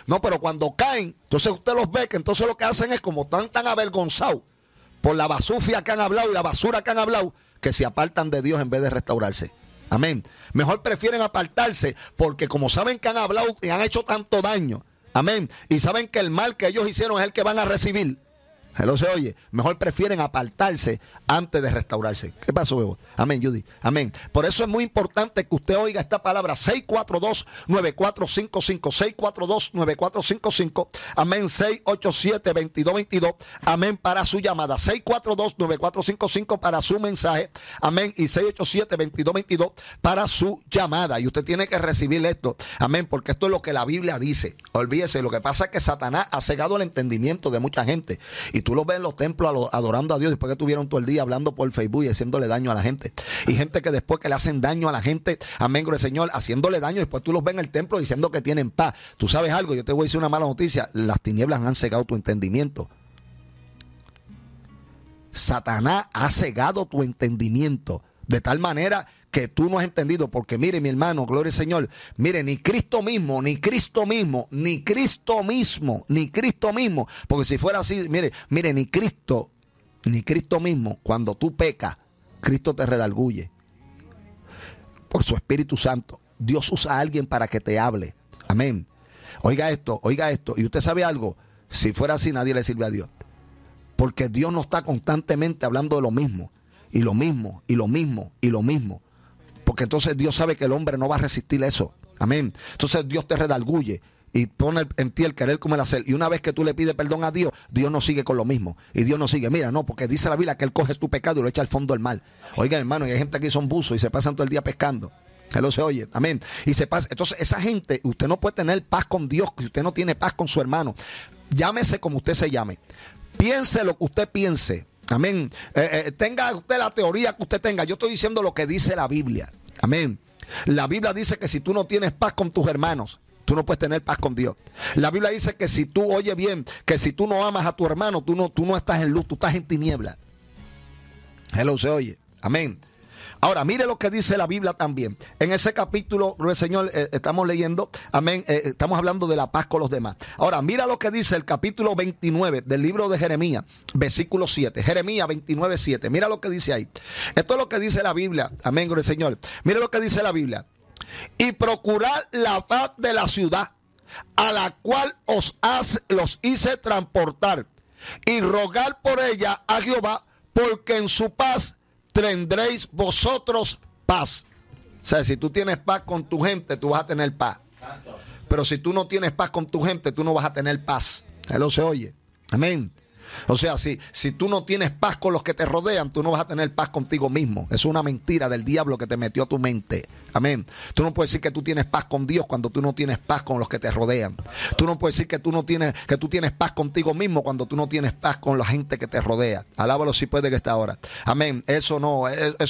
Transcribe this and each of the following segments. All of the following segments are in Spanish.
No, pero cuando caen, entonces usted los ve que entonces lo que hacen es como tan avergonzados por la basufia que han hablado y la basura que han hablado, que se apartan de Dios en vez de restaurarse. Amén. Mejor prefieren apartarse porque como saben que han hablado y han hecho tanto daño, amén, y saben que el mal que ellos hicieron es el que van a recibir. Hello, se oye. Mejor prefieren apartarse antes de restaurarse. ¿Qué pasó, Bebo? Amén, Judy. Amén. Por eso es muy importante que usted oiga esta palabra. 642-9455. 642-9455. Amén. 687-2222. Amén. Para su llamada. 642-9455 para su mensaje. Amén. Y 687-2222 para su llamada. Y usted tiene que recibir esto. Amén. Porque esto es lo que la Biblia dice. Olvídese. Lo que pasa es que Satanás ha cegado el entendimiento de mucha gente. Y tú los ves en los templos adorando a Dios después que estuvieron todo el día hablando por Facebook y haciéndole daño a la gente. Y gente que después que le hacen daño a la gente, amén, gloria al Señor, haciéndole daño, después tú los ves en el templo diciendo que tienen paz. Tú sabes algo, yo te voy a decir una mala noticia, las tinieblas han cegado tu entendimiento. Satanás ha cegado tu entendimiento de tal manera que tú no has entendido, porque mire mi hermano, gloria al Señor, mire, ni Cristo mismo, porque si fuera así, mire, ni Cristo mismo, cuando tú pecas, Cristo te redarguye por su Espíritu Santo. Dios usa a alguien para que te hable, amén. Oiga esto, y usted sabe algo, si fuera así nadie le sirve a Dios, porque Dios no está constantemente hablando de lo mismo, y lo mismo, porque entonces Dios sabe que el hombre no va a resistir eso. Amén. Entonces Dios te redarguye y pone en ti el querer como el hacer. Y una vez que tú le pides perdón a Dios, Dios no sigue con lo mismo. Y Dios no sigue. Mira, no, porque dice la Biblia que Él coge tu pecado y lo echa al fondo del mar. Oiga, hermano, y hay gente que son buzos y se pasan todo el día pescando. Él se oye. Amén. Y se pasa. Entonces, esa gente, usted no puede tener paz con Dios si usted no tiene paz con su hermano. Llámese como usted se llame. Piense lo que usted piense. Amén. Tenga usted la teoría que usted tenga. Yo estoy diciendo lo que dice la Biblia. Amén. La Biblia dice que si tú no tienes paz con tus hermanos, tú no puedes tener paz con Dios. La Biblia dice que si tú, oye bien, que si tú no amas a tu hermano, tú no estás en luz, tú estás en tiniebla. Hello, se oye. Amén. Ahora, mire lo que dice la Biblia también. En ese capítulo, el Señor, estamos leyendo, amén, estamos hablando de la paz con los demás. Ahora, mira lo que dice el capítulo 29 del libro de Jeremías, versículo 7. Jeremías 29, 7. Mira lo que dice ahí. Esto es lo que dice la Biblia. Amén, gloria al Señor. Mira lo que dice la Biblia. Y procurar la paz de la ciudad, a la cual los hice transportar, y rogar por ella a Jehová, porque en su paz tendréis vosotros paz. O sea, si tú tienes paz con tu gente, tú vas a tener paz. Pero si tú no tienes paz con tu gente, tú no vas a tener paz. Eso se oye. Amén. O sea, si tú no tienes paz con los que te rodean, tú no vas a tener paz contigo mismo. Es una mentira del diablo que te metió a tu mente. Amén. Tú no puedes decir que tú tienes paz con Dios cuando tú no tienes paz con los que te rodean. Tú no puedes decir que tú tienes paz contigo mismo cuando tú no tienes paz con la gente que te rodea. Alábalo si puede que está ahora. Amén. Eso no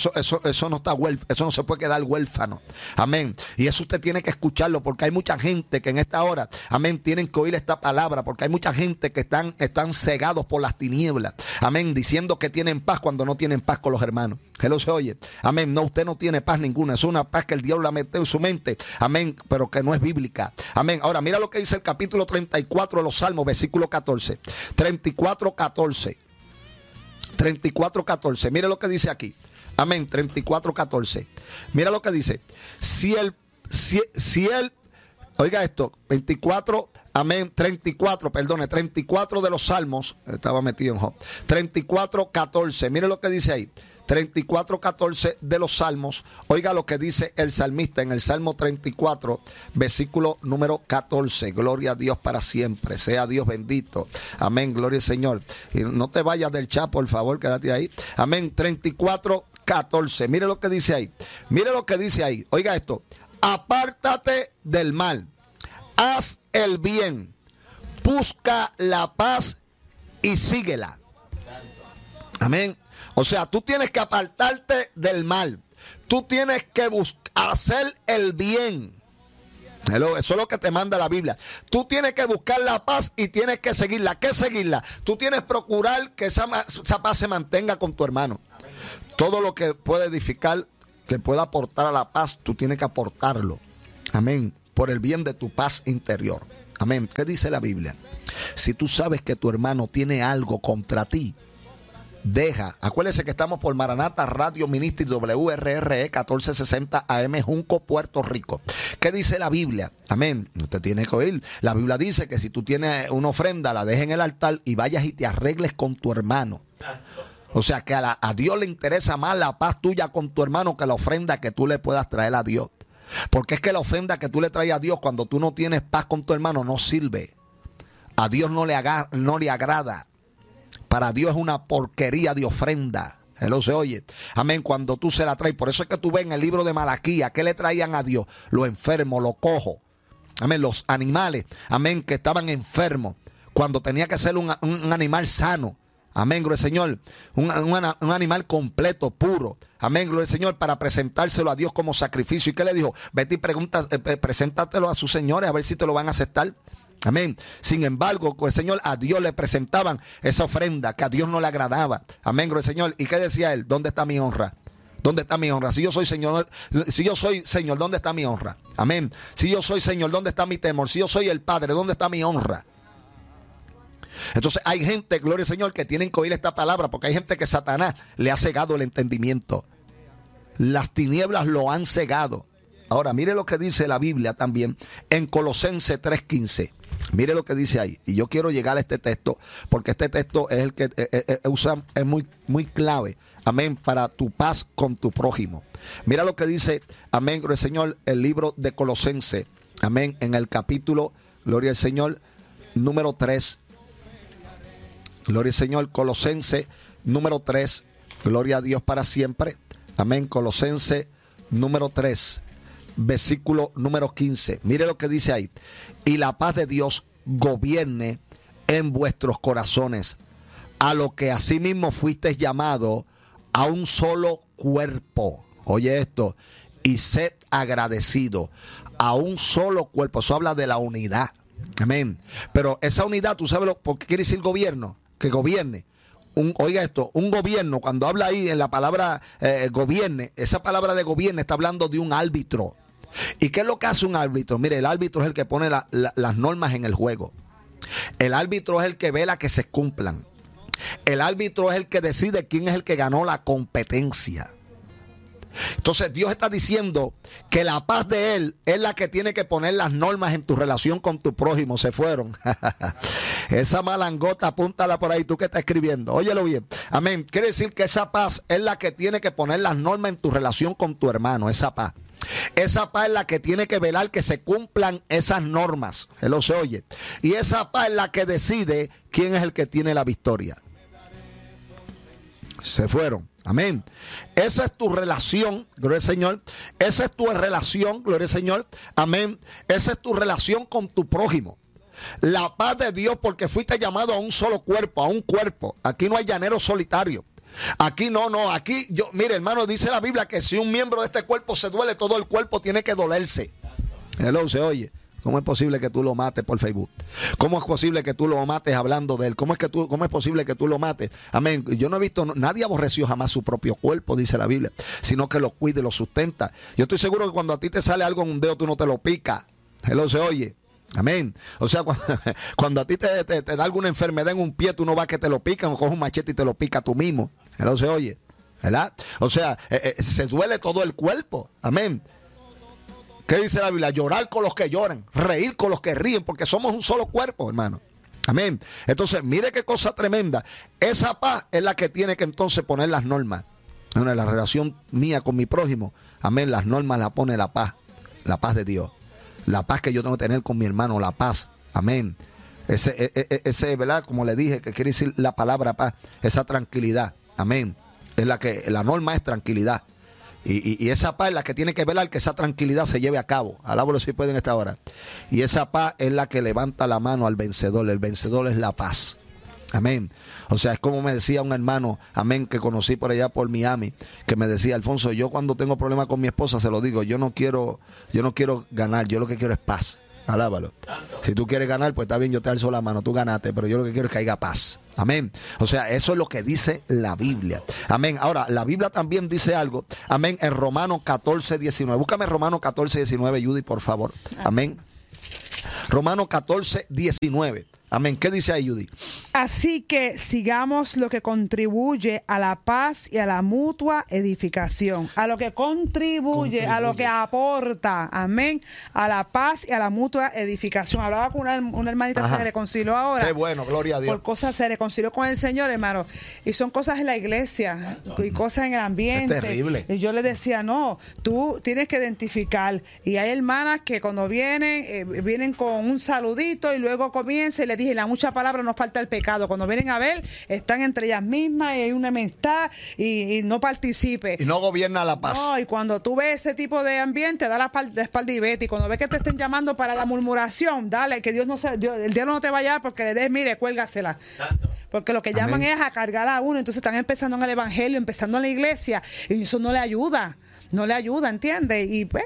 está huérfano, eso no se puede quedar huérfano. Amén. Y eso usted tiene que escucharlo, porque hay mucha gente que en esta hora, amén, tienen que oír esta palabra, porque hay mucha gente que están cegados por las tinieblas. Amén. Diciendo que tienen paz cuando no tienen paz con los hermanos. Él se oye. Amén. No, usted no tiene paz ninguna. Es una paz que el diablo la metió en su mente. Amén. Pero que no es bíblica. Amén. Ahora mira lo que dice el capítulo 34 de los Salmos, versículo 14. 34, 14. 34, 14. Mira lo que dice aquí. Amén. 34, 14. Mira lo que dice. Si él, oiga esto, 24, amén, 34 de los Salmos, estaba metido en Job, 34, 14, mire lo que dice ahí, 34, 14 de los Salmos, oiga lo que dice el salmista en el Salmo 34, versículo número 14, gloria a Dios para siempre, sea Dios bendito, amén, gloria al Señor, y no te vayas del chat, por favor, quédate ahí, amén, 34, 14, mire lo que dice ahí, oiga esto, apártate del mal, haz el bien, busca la paz y síguela. Amén. O sea, tú tienes que apartarte del mal. Tú tienes que hacer el bien. Eso es lo que te manda la Biblia. Tú tienes que buscar la paz y tienes que seguirla. ¿Qué seguirla? Tú tienes que procurar que esa paz se mantenga con tu hermano. Todo lo que puede edificar, que pueda aportar a la paz, tú tienes que aportarlo. Amén. Por el bien de tu paz interior. Amén. ¿Qué dice la Biblia? Si tú sabes que tu hermano tiene algo contra ti, acuérdese que estamos por Maranata Radio Ministry WRRE 1460 AM Junco, Puerto Rico. ¿Qué dice la Biblia? Amén. Usted tiene que oír. La Biblia dice que si tú tienes una ofrenda, la dejes en el altar y vayas y te arregles con tu hermano. O sea que a Dios le interesa más la paz tuya con tu hermano que la ofrenda que tú le puedas traer a Dios. Porque es que la ofrenda que tú le traes a Dios cuando tú no tienes paz con tu hermano no sirve. A Dios no le agrada. Para Dios es una porquería de ofrenda. Él se oye. Amén. Cuando tú se la traes. Por eso es que tú ves en el libro de Malaquías, ¿qué le traían a Dios? Los enfermos, los cojos. Amén. Los animales. Amén. Que estaban enfermos. Cuando tenía que ser un animal sano. Amén, gloria al Señor. Un animal completo, puro. Amén, gloria al Señor, para presentárselo a Dios como sacrificio. ¿Y qué le dijo? Vete y preséntatelo a sus señores a ver si te lo van a aceptar. Amén. Sin embargo, el Señor, a Dios le presentaban esa ofrenda que a Dios no le agradaba. Amén, gloria al Señor. ¿Y qué decía él? ¿Dónde está mi honra? ¿Dónde está mi honra? Si yo soy Señor, ¿dónde está mi honra? Amén. Si yo soy Señor, ¿dónde está mi temor? Si yo soy el Padre, ¿dónde está mi honra? Entonces hay gente, gloria al Señor, que tienen que oír esta palabra, porque hay gente que Satanás le ha cegado el entendimiento. Las tinieblas lo han cegado. Ahora, mire lo que dice la Biblia también en Colosenses 3:15. Mire lo que dice ahí. Y yo quiero llegar a este texto, porque este texto es el que es muy clave. Amén, para tu paz con tu prójimo. Mira lo que dice, amén, gloria al Señor, el libro de Colosenses. Amén, en el capítulo, gloria al Señor, número 3. Gloria al Señor, Colosenses número 3. Gloria a Dios para siempre. Amén. Colosenses número 3, versículo número 15. Mire lo que dice ahí. Y la paz de Dios gobierne en vuestros corazones, a lo que asimismo fuisteis llamados a un solo cuerpo. Oye esto. Y sed agradecido a un solo cuerpo. Eso habla de la unidad. Amén. Pero esa unidad, ¿tú sabes por qué quiere decir gobierno? Que gobierne. Oiga esto, un gobierno, cuando habla ahí en la palabra gobierne, esa palabra de gobierne está hablando de un árbitro. ¿Y qué es lo que hace un árbitro? Mire, el árbitro es el que pone las normas en el juego. El árbitro es el que vela que se cumplan. El árbitro es el que decide quién es el que ganó la competencia. Entonces Dios está diciendo que la paz de Él es la que tiene que poner las normas en tu relación con tu prójimo. Se fueron. Esa malangota, apúntala por ahí, tú que estás escribiendo. Óyelo bien. Amén. Quiere decir que esa paz es la que tiene que poner las normas en tu relación con tu hermano. Esa paz. Esa paz es la que tiene que velar que se cumplan esas normas. Él lo se oye. Y esa paz es la que decide quién es el que tiene la victoria. Se fueron. Amén. Esa es tu relación, gloria al Señor. Esa es tu relación, gloria al Señor. Amén. Esa es tu relación con tu prójimo. La paz de Dios, porque fuiste llamado a un solo cuerpo, a un cuerpo. Aquí no hay llanero solitario. Aquí no. Aquí, mire, hermano, dice la Biblia que si un miembro de este cuerpo se duele, todo el cuerpo tiene que dolerse. Hello, se oye. ¿Cómo es posible que tú lo mates por Facebook? ¿Cómo es posible que tú lo mates hablando de él? ¿Cómo es posible que tú lo mates? Amén. Yo no he visto, nadie aborreció jamás su propio cuerpo, dice la Biblia, sino que lo cuida y lo sustenta. Yo estoy seguro que cuando a ti te sale algo en un dedo, tú no te lo picas. Él se oye. Amén. O sea, cuando a ti te da alguna enfermedad en un pie, tú no vas que te lo pican o coges un machete y te lo pica tú mismo. Él se oye. ¿Verdad? O sea, se duele todo el cuerpo. Amén. ¿Qué dice la Biblia? Llorar con los que lloran, reír con los que ríen, porque somos un solo cuerpo, hermano. Amén. Entonces, mire qué cosa tremenda. Esa paz es la que tiene que entonces poner las normas. Bueno, la relación mía con mi prójimo, amén, las normas las pone la paz de Dios. La paz que yo tengo que tener con mi hermano, la paz. Amén. Ese, ¿verdad? Como le dije, que quiere decir la palabra paz, esa tranquilidad. Amén. Es la norma es tranquilidad. Y esa paz es la que tiene que velar que esa tranquilidad se lleve a cabo. Alábalo si pueden esta hora. Y esa paz es la que levanta la mano al vencedor. El vencedor es la paz. Amén. O sea, es como me decía un hermano, amén, que conocí por allá por Miami, que me decía: Alfonso, yo cuando tengo problemas con mi esposa se lo digo, yo no quiero ganar, yo lo que quiero es paz. Alábalo. Si tú quieres ganar, pues está bien, yo te alzo la mano, tú ganaste, pero yo lo que quiero es que haya paz. Amén. O sea, eso es lo que dice la Biblia. Amén. Ahora, la Biblia también dice algo. Amén. En Romanos 14:19. Búscame Romanos 14:19, Judy, por favor. Amén. Romanos 14:19. Amén. ¿Qué dice ahí, Judy? Así que sigamos lo que contribuye a la paz y a la mutua edificación. A lo que contribuye, a lo que aporta. Amén. A la paz y a la mutua edificación. Hablaba con una hermanita, se reconcilió ahora. Qué bueno, gloria a Dios. Por cosas, se reconcilió con el Señor, hermano. Y son cosas en la iglesia y cosas en el ambiente. Es terrible. Y yo le decía, no, tú tienes que identificar. Y hay hermanas que cuando vienen con un saludito y luego comienza y le dije, la mucha palabra nos falta el pecado. Cuando vienen a ver, están entre ellas mismas y hay una amistad y no participe. Y no gobierna la paz. No, y cuando tú ves ese tipo de ambiente, da la espalda y vete. Y cuando ves que te estén llamando para la murmuración, dale, que el diablo no te vaya a dar porque le des, mire, cuélgasela. Porque lo que llaman es a cargar a uno. Entonces están empezando en el evangelio, empezando en la iglesia, y eso no le ayuda. No le ayuda, ¿entiendes? Y pues,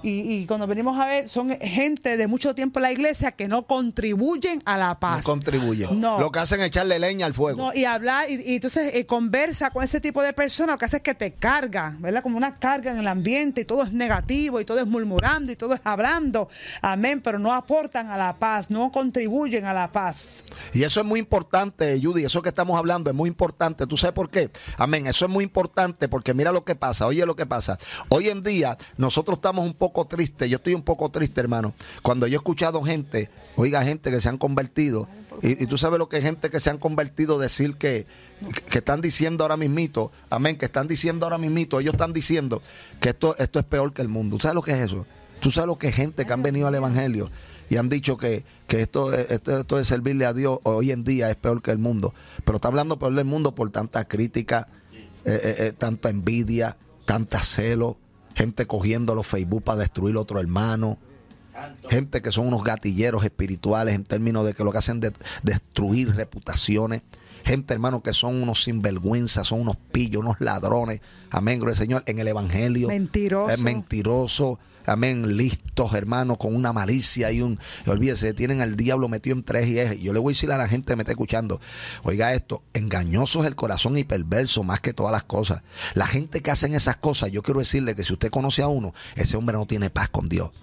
y cuando venimos a ver, son gente de mucho tiempo en la iglesia que no contribuyen a la paz. No contribuyen. No. Lo que hacen es echarle leña al fuego. No, y hablar, y entonces conversa con ese tipo de personas, lo que hace es que te carga, ¿verdad? Como una carga en el ambiente, y todo es negativo, y todo es murmurando, y todo es hablando. Amén, pero no aportan a la paz, no contribuyen a la paz. Y eso es muy importante, Judy, eso que estamos hablando es muy importante. ¿Tú sabes por qué? Amén, eso es muy importante porque mira lo que pasa, oye lo que pasa. Hoy en día nosotros estamos un poco tristes, yo estoy un poco triste, hermano, cuando yo he escuchado gente que se han convertido, y tú sabes lo que es gente que se han convertido, decir que están diciendo ahora mismito, amén, que están diciendo ahora mismito, ellos están diciendo que esto es peor que el mundo. ¿Tú sabes lo que es eso? ¿Tú sabes lo que es gente que han venido al evangelio y han dicho que esto de servirle a Dios hoy en día es peor que el mundo? Pero está hablando peor del mundo por tanta crítica, tanta envidia, tanta celo, gente cogiendo los Facebook para destruir a otro hermano, gente que son unos gatilleros espirituales en términos de que lo que hacen es destruir reputaciones, gente, hermano, que son unos sinvergüenzas, son unos pillos, unos ladrones, amén, gloria al Señor, en el evangelio, mentiroso, amén, listos, hermano, con una malicia y olvídese, tienen al diablo metido en tres ejes. Yo le voy a decir a la gente que me está escuchando, oiga esto, engañoso es el corazón y perverso más que todas las cosas. La gente que hacen esas cosas, yo quiero decirle que si usted conoce a uno, ese hombre no tiene paz con Dios.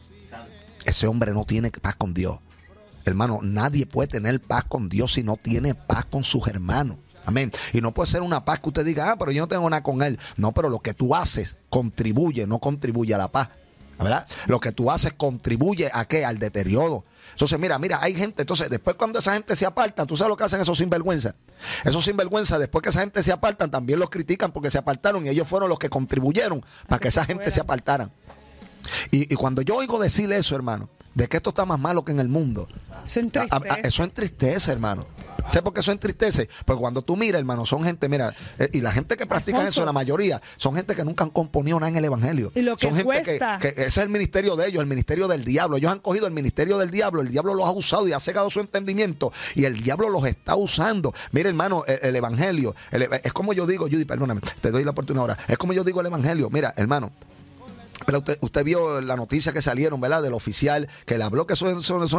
Ese hombre no tiene paz con Dios. Hermano, nadie puede tener paz con Dios si no tiene paz con sus hermanos. Amén. Y no puede ser una paz que usted diga, pero yo no tengo nada con él. No, pero lo que tú haces contribuye, no contribuye a la paz, ¿verdad? Lo que tú haces contribuye a ¿qué? Al deterioro. Entonces, mira, hay gente, entonces después cuando esa gente se aparta, ¿tú sabes lo que hacen esos sinvergüenzas? Esos sinvergüenzas, después que esa gente se apartan, también los critican porque se apartaron y ellos fueron los que contribuyeron para que esa gente se apartaran. Y cuando yo oigo decir eso, hermano, de que esto está más malo que en el mundo, eso entristece, hermano. ¿Sé por qué eso entristece? Porque cuando tú miras, hermano, son gente, mira, y la gente que practica eso, la mayoría, son gente que nunca han componido nada en el evangelio. Y lo que son gente cuesta. que ese es el ministerio de ellos, el ministerio del diablo. Ellos han cogido el ministerio del diablo, el diablo los ha usado y ha cegado su entendimiento, y el diablo los está usando. Mira, hermano, el evangelio, es como yo digo, Judy, perdóname, te doy la oportunidad ahora. Es como yo digo el evangelio, mira, hermano. Pero usted vio la noticia que salieron, ¿verdad? Del oficial que le habló, que todo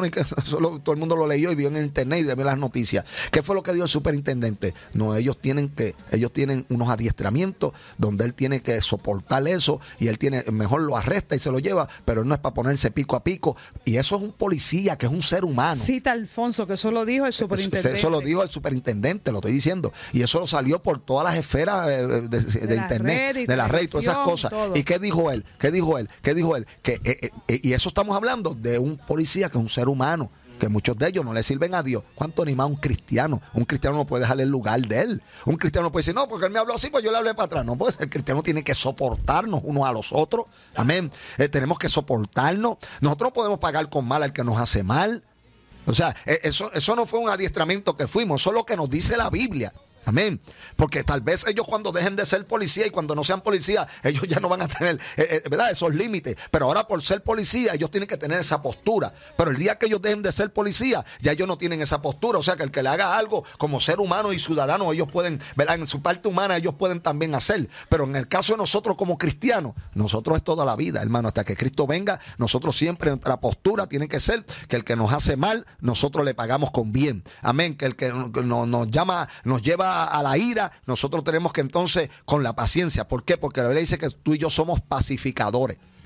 el mundo lo leyó y vio en internet y vio las noticias. ¿Qué fue lo que dio el superintendente? No, ellos tienen unos adiestramientos donde él tiene que soportar eso y él mejor lo arresta y se lo lleva, pero él no es para ponerse pico a pico. Y eso es un policía que es un ser humano. Cita Alfonso, que eso lo dijo el superintendente. Eso lo dijo el superintendente, lo estoy diciendo. Y eso lo salió por todas las esferas de internet, de la red y todas esas cosas. Todo. ¿Y qué dijo él? ¿Qué dijo él? Y eso estamos hablando de un policía que es un ser humano, que muchos de ellos no le sirven a Dios. ¿Cuánto ni más un cristiano? Un cristiano no puede dejarle el lugar de él. Un cristiano no puede decir, no, porque él me habló así, pues yo le hablé para atrás. No, pues el cristiano tiene que soportarnos unos a los otros. Amén. Tenemos que soportarnos. Nosotros no podemos pagar con mal al que nos hace mal. O sea, eso no fue un adiestramiento que fuimos, eso es lo que nos dice la Biblia. Amén. Porque tal vez ellos cuando dejen de ser policía y cuando no sean policía, ellos ya no van a tener, ¿verdad? Esos límites. Pero ahora por ser policía, ellos tienen que tener esa postura. Pero el día que ellos dejen de ser policía, ya ellos no tienen esa postura. O sea que el que le haga algo como ser humano y ciudadano, ellos pueden, ¿verdad? En su parte humana, ellos pueden también hacer. Pero en el caso de nosotros como cristianos, nosotros es toda la vida, hermano. Hasta que Cristo venga, nosotros siempre, nuestra postura tiene que ser que el que nos hace mal, nosotros le pagamos con bien. Amén. Que el que nos lleva a la ira, nosotros tenemos que entonces con la paciencia. ¿Por qué? Porque la Biblia dice que tú y yo somos pacificadores.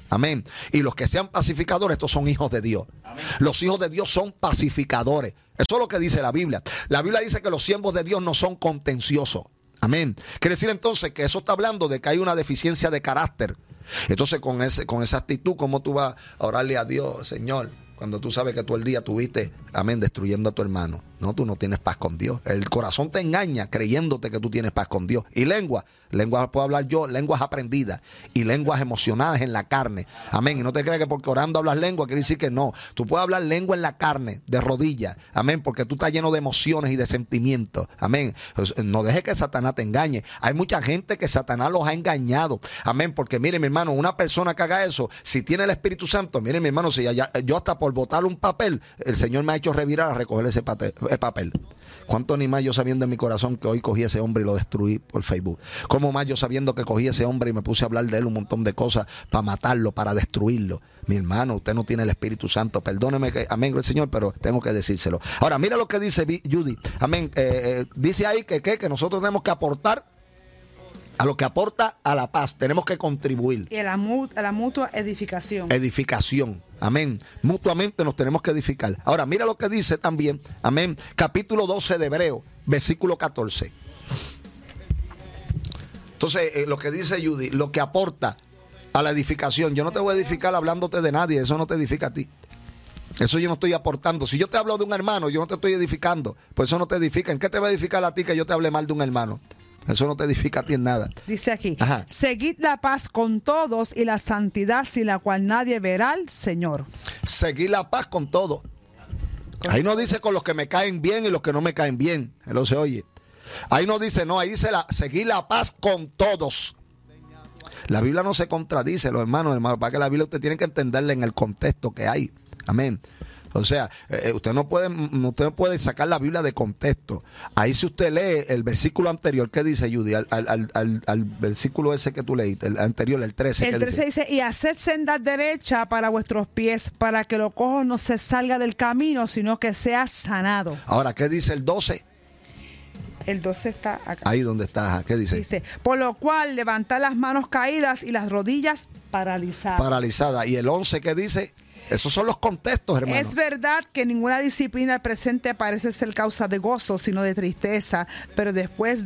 Amén. Y los que sean pacificadores, estos son hijos de Dios. Amén. Los hijos de Dios son pacificadores. Eso es lo que dice la Biblia. La Biblia dice que los siervos de Dios no son contenciosos. Amén. Quiere decir entonces que eso está hablando de que hay una deficiencia de carácter. Entonces con esa actitud, ¿cómo tú vas a orarle a Dios, Señor? Cuando tú sabes que todo el día tuviste, amén, destruyendo a tu hermano. No, tú no tienes paz con Dios. El corazón te engaña creyéndote que tú tienes paz con Dios. Y lenguas puedo hablar yo, lenguas aprendidas y lenguas emocionadas en la carne. Amén. Y no te creas que porque orando hablas lengua quiere decir que no. Tú puedes hablar lengua en la carne, de rodillas. Amén. Porque tú estás lleno de emociones y de sentimientos. Amén. No dejes que Satanás te engañe. Hay mucha gente que Satanás los ha engañado. Amén. Porque mire, mi hermano, una persona que haga eso, si tiene el Espíritu Santo, mire, mi hermano, si yo hasta por botar un papel, el Señor me ha hecho revirar a recoger ese papel. ¿Cuánto ni más yo sabiendo en mi corazón que hoy cogí ese hombre y lo destruí por Facebook? ¿Cómo más yo sabiendo que cogí ese hombre y me puse a hablar de él un montón de cosas para matarlo, para destruirlo? Mi hermano, usted no tiene el Espíritu Santo. Perdóneme, amén, el Señor, pero tengo que decírselo. Ahora, mira lo que dice Judy. Amén. Dice ahí que nosotros tenemos que aportar a lo que aporta a la paz. Tenemos que contribuir. Y a la mutua edificación. Edificación. Amén. Mutuamente nos tenemos que edificar. Ahora, mira lo que dice también. Amén. Capítulo 12 de Hebreo, versículo 14. Entonces, lo que dice Judy, lo que aporta a la edificación. Yo no te voy a edificar hablándote de nadie. Eso no te edifica a ti. Eso yo no estoy aportando. Si yo te hablo de un hermano, yo no te estoy edificando. Pues eso no te edifica. ¿En qué te va a edificar a ti que yo te hable mal de un hermano? Eso no te edifica a ti en nada. Dice aquí, ajá, seguid la paz con todos y la santidad sin la cual nadie verá al Señor. Seguid la paz con todos. Ahí no dice con los que me caen bien y los que no me caen bien. Eso se oye. Ahí no dice, no, ahí dice seguid la paz con todos. La Biblia no se contradice, los hermanos, para que la Biblia usted tiene que entenderla en el contexto que hay. Amén. O sea, usted no puede sacar la Biblia de contexto. Ahí si usted lee el versículo anterior, ¿qué dice Judy? Al versículo ese que tú leíste, el anterior, el 13. El 13 dice, y haced sendas derechas para vuestros pies, para que lo cojo no se salga del camino, sino que sea sanado. Ahora, ¿qué dice el 12? El 12 está acá. Ahí donde está, ¿qué dice? Dice, por lo cual levantad las manos caídas y las rodillas paralizadas. Paralizadas. ¿Y el 11 qué dice? Esos son los contextos, hermano. Es verdad que ninguna disciplina al presente parece ser causa de gozo, sino de tristeza, pero después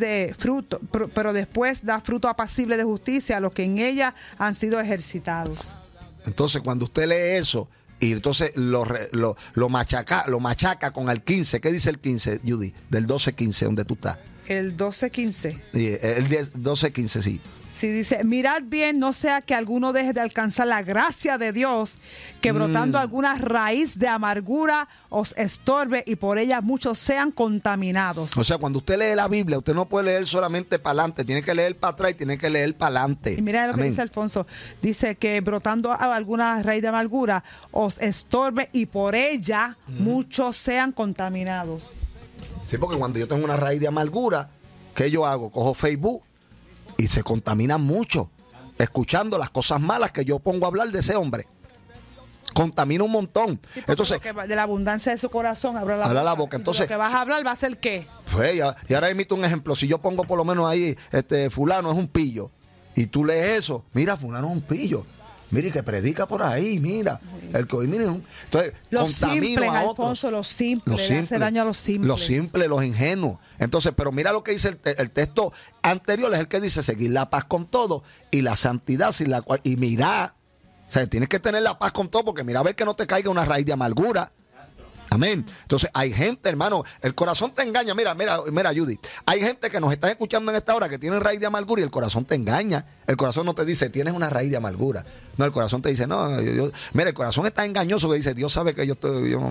da fruto apacible de justicia a los que en ella han sido ejercitados. Entonces, cuando usted lee eso, y entonces lo machaca con el 15. ¿Qué dice el 15, Judy? Del 12-15, donde tú estás. El 12-15. El 12-15, sí. Sí, dice, mirad bien, no sea que alguno deje de alcanzar la gracia de Dios, que brotando alguna raíz de amargura os estorbe y por ella muchos sean contaminados. O sea, cuando usted lee la Biblia, usted no puede leer solamente para adelante, tiene que leer para atrás y tiene que leer para adelante. Y mira lo que dice Alfonso, dice que brotando alguna raíz de amargura os estorbe y por ella muchos sean contaminados. Sí, porque cuando yo tengo una raíz de amargura, ¿qué yo hago? Cojo Facebook y se contaminan mucho, escuchando las cosas malas que yo pongo a hablar de ese hombre. Contamina un montón. Sí, entonces, de la abundancia de su corazón habla la boca. Entonces, lo que vas a hablar va a ser ¿qué? Pues, y ahora emito un ejemplo. Si yo pongo por lo menos ahí, fulano es un pillo, y tú lees eso, mira, fulano es un pillo. Mire, que predica por ahí, mira. El que hoy, miren. Entonces, los simples, Alfonso, los simples, le hace daño a los simples. Los simples, los ingenuos. Entonces, pero mira lo que dice el texto anterior, es el que dice seguir la paz con todo y la santidad sin la cual, y mira, o sea, tienes que tener la paz con todo, porque mira a ver que no te caiga una raíz de amargura. Amén. Entonces hay gente, hermano, el corazón te engaña. Mira, Judy, hay gente que nos está escuchando en esta hora que tienen raíz de amargura y el corazón te engaña. El corazón no te dice, tienes una raíz de amargura. No, el corazón te dice, no, mira, el corazón está engañoso, que dice, Dios sabe que yo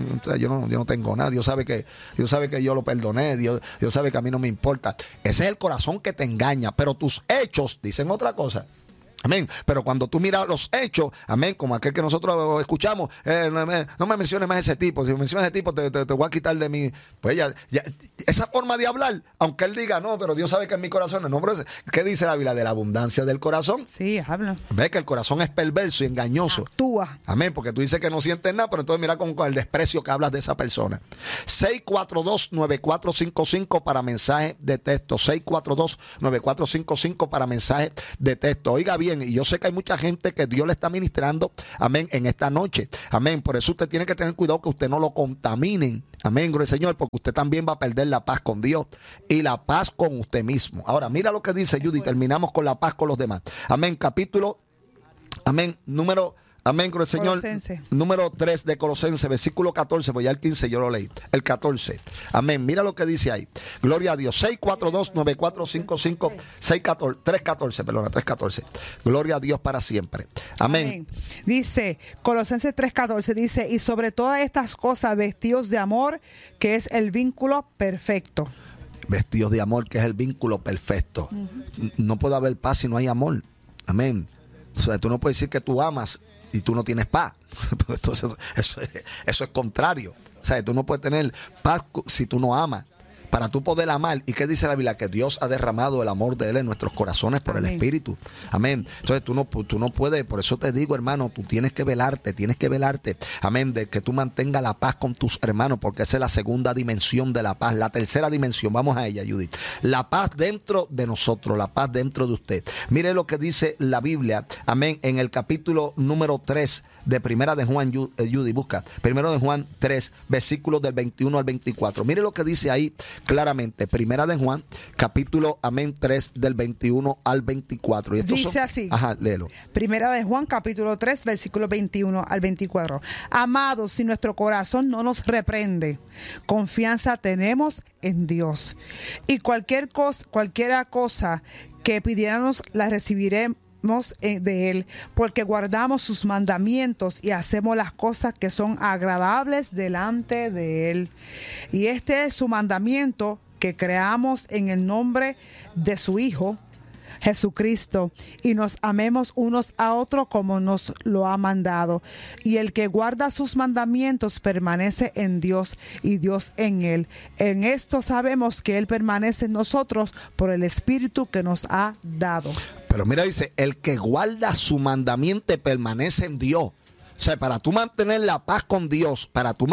no tengo nada, Dios sabe que yo lo perdoné, Dios sabe que a mí no me importa. Ese es el corazón que te engaña, pero tus hechos dicen otra cosa. Amén. Pero cuando tú miras los hechos, amén, como aquel que nosotros escuchamos, no me menciones más ese tipo. Si me mencionas ese tipo, te voy a quitar de mí. Pues ya, esa forma de hablar, aunque él diga, no, pero Dios sabe que en mi corazón no. Pero ¿qué dice la Biblia? De la abundancia del corazón. Sí, habla. Ve que el corazón es perverso y engañoso. Actúa. Amén, porque tú dices que no sientes nada, pero entonces mira con el desprecio que hablas de esa persona. 642-9455 para mensaje de texto. 642-9455 para mensaje de texto. Oiga bien. bien. Y yo sé que hay mucha gente que Dios le está ministrando, amén, en esta noche. Amén. Por eso usted tiene que tener cuidado que usted no lo contaminen. Amén, gloria al Señor, porque usted también va a perder la paz con Dios y la paz con usted mismo. Ahora, mira lo que dice Judy, terminamos con la paz con los demás. Amén, capítulo, amén, amén, con el Señor. Colosense. Número 3 de Colosenses, versículo 14, pues ya el 15 yo lo leí. El 14. Amén. Mira lo que dice ahí. Gloria a Dios. 642-9455, 314. Gloria a Dios para siempre. Amén. Dice, Colosenses 3:14, dice, y sobre todas estas cosas vestidos de amor, que es el vínculo perfecto. Vestidos de amor, que es el vínculo perfecto. No puede haber paz si no hay amor. Amén. O sea, tú no puedes decir que tú amas y tú no tienes paz. Entonces, eso es contrario. O sea, tú no puedes tener paz si tú no amas. Para tú poder amar. ¿Y qué dice la Biblia? Que Dios ha derramado el amor de Él en nuestros corazones por el Espíritu. Amén. Entonces tú no puedes, por eso te digo, hermano, tú tienes que velarte. Amén. De que tú mantengas la paz con tus hermanos, porque esa es la segunda dimensión de la paz. La tercera dimensión, vamos a ella, Judith. La paz dentro de nosotros, la paz dentro de usted. Mire lo que dice la Biblia, amén, en el capítulo número 3 de Primera de Juan, Judy, busca. Primero de Juan 3, versículos del 21 al 24. Mire lo que dice ahí claramente. Primera de Juan, capítulo, amén, 3, del 21 al 24. Y dice así. Ajá, léelo. Primera de Juan, capítulo 3, versículos 21 al 24. Amados, si nuestro corazón no nos reprende, confianza tenemos en Dios. Y cualquiera cosa que pidiéramos, la recibiremos de Él, porque guardamos sus mandamientos y hacemos las cosas que son agradables delante de Él. Y este es su mandamiento, que creamos en el nombre de su Hijo Jesucristo y nos amemos unos a otros como nos lo ha mandado. Y el que guarda sus mandamientos permanece en Dios y Dios en él. En esto sabemos que Él permanece en nosotros por el Espíritu que nos ha dado. Pero mira, dice, el que guarda su mandamiento permanece en Dios. O sea, para tú mantener la paz con Dios,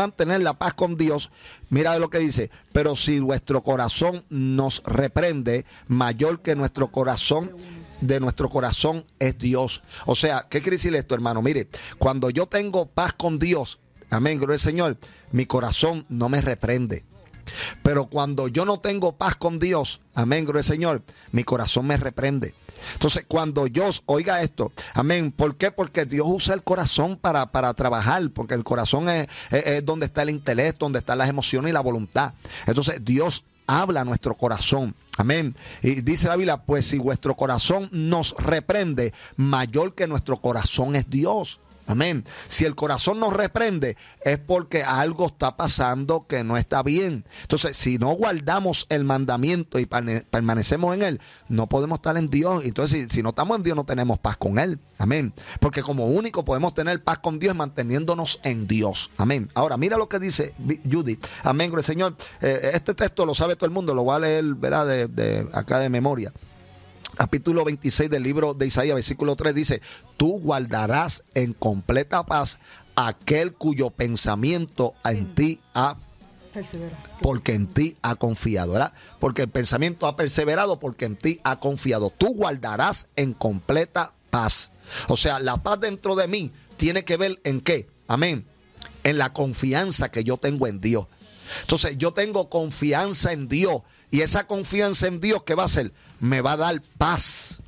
mira lo que dice, pero si vuestro corazón nos reprende, mayor que nuestro corazón, de nuestro corazón es Dios. O sea, ¿qué quiere decir esto, hermano? Mire, cuando yo tengo paz con Dios, amén, gloria al Señor, mi corazón no me reprende. Pero cuando yo no tengo paz con Dios, amén, gloria al Señor, mi corazón me reprende. Entonces, cuando yo, oiga esto, amén, ¿por qué? Porque Dios usa el corazón para trabajar, porque el corazón es donde está el intelecto, donde están las emociones y la voluntad. Entonces, Dios habla a nuestro corazón, amén. Y dice la Biblia, pues si vuestro corazón nos reprende, mayor que nuestro corazón es Dios. Amén. Si el corazón nos reprende es porque algo está pasando que no está bien. Entonces, si no guardamos el mandamiento y permanecemos en Él, no podemos estar en Dios. Entonces, si no estamos en Dios, no tenemos paz con Él. Amén. Porque como único podemos tener paz con Dios manteniéndonos en Dios. Amén. Ahora, mira lo que dice Judy. Amén, gloria al Señor. Este texto lo sabe todo el mundo. Lo voy a leer, ¿verdad? De acá de memoria. Capítulo 26 del libro de Isaías, versículo 3 dice, tú guardarás en completa paz aquel cuyo pensamiento en ti ha perseverado, porque en ti ha confiado, ¿verdad? Porque el pensamiento ha perseverado porque en ti ha confiado. Tú guardarás en completa paz. O sea, la paz dentro de mí tiene que ver en qué, amén, en la confianza que yo tengo en Dios. Entonces, yo tengo confianza en Dios. Y esa confianza en Dios, ¿qué va a hacer? Me va a dar paz.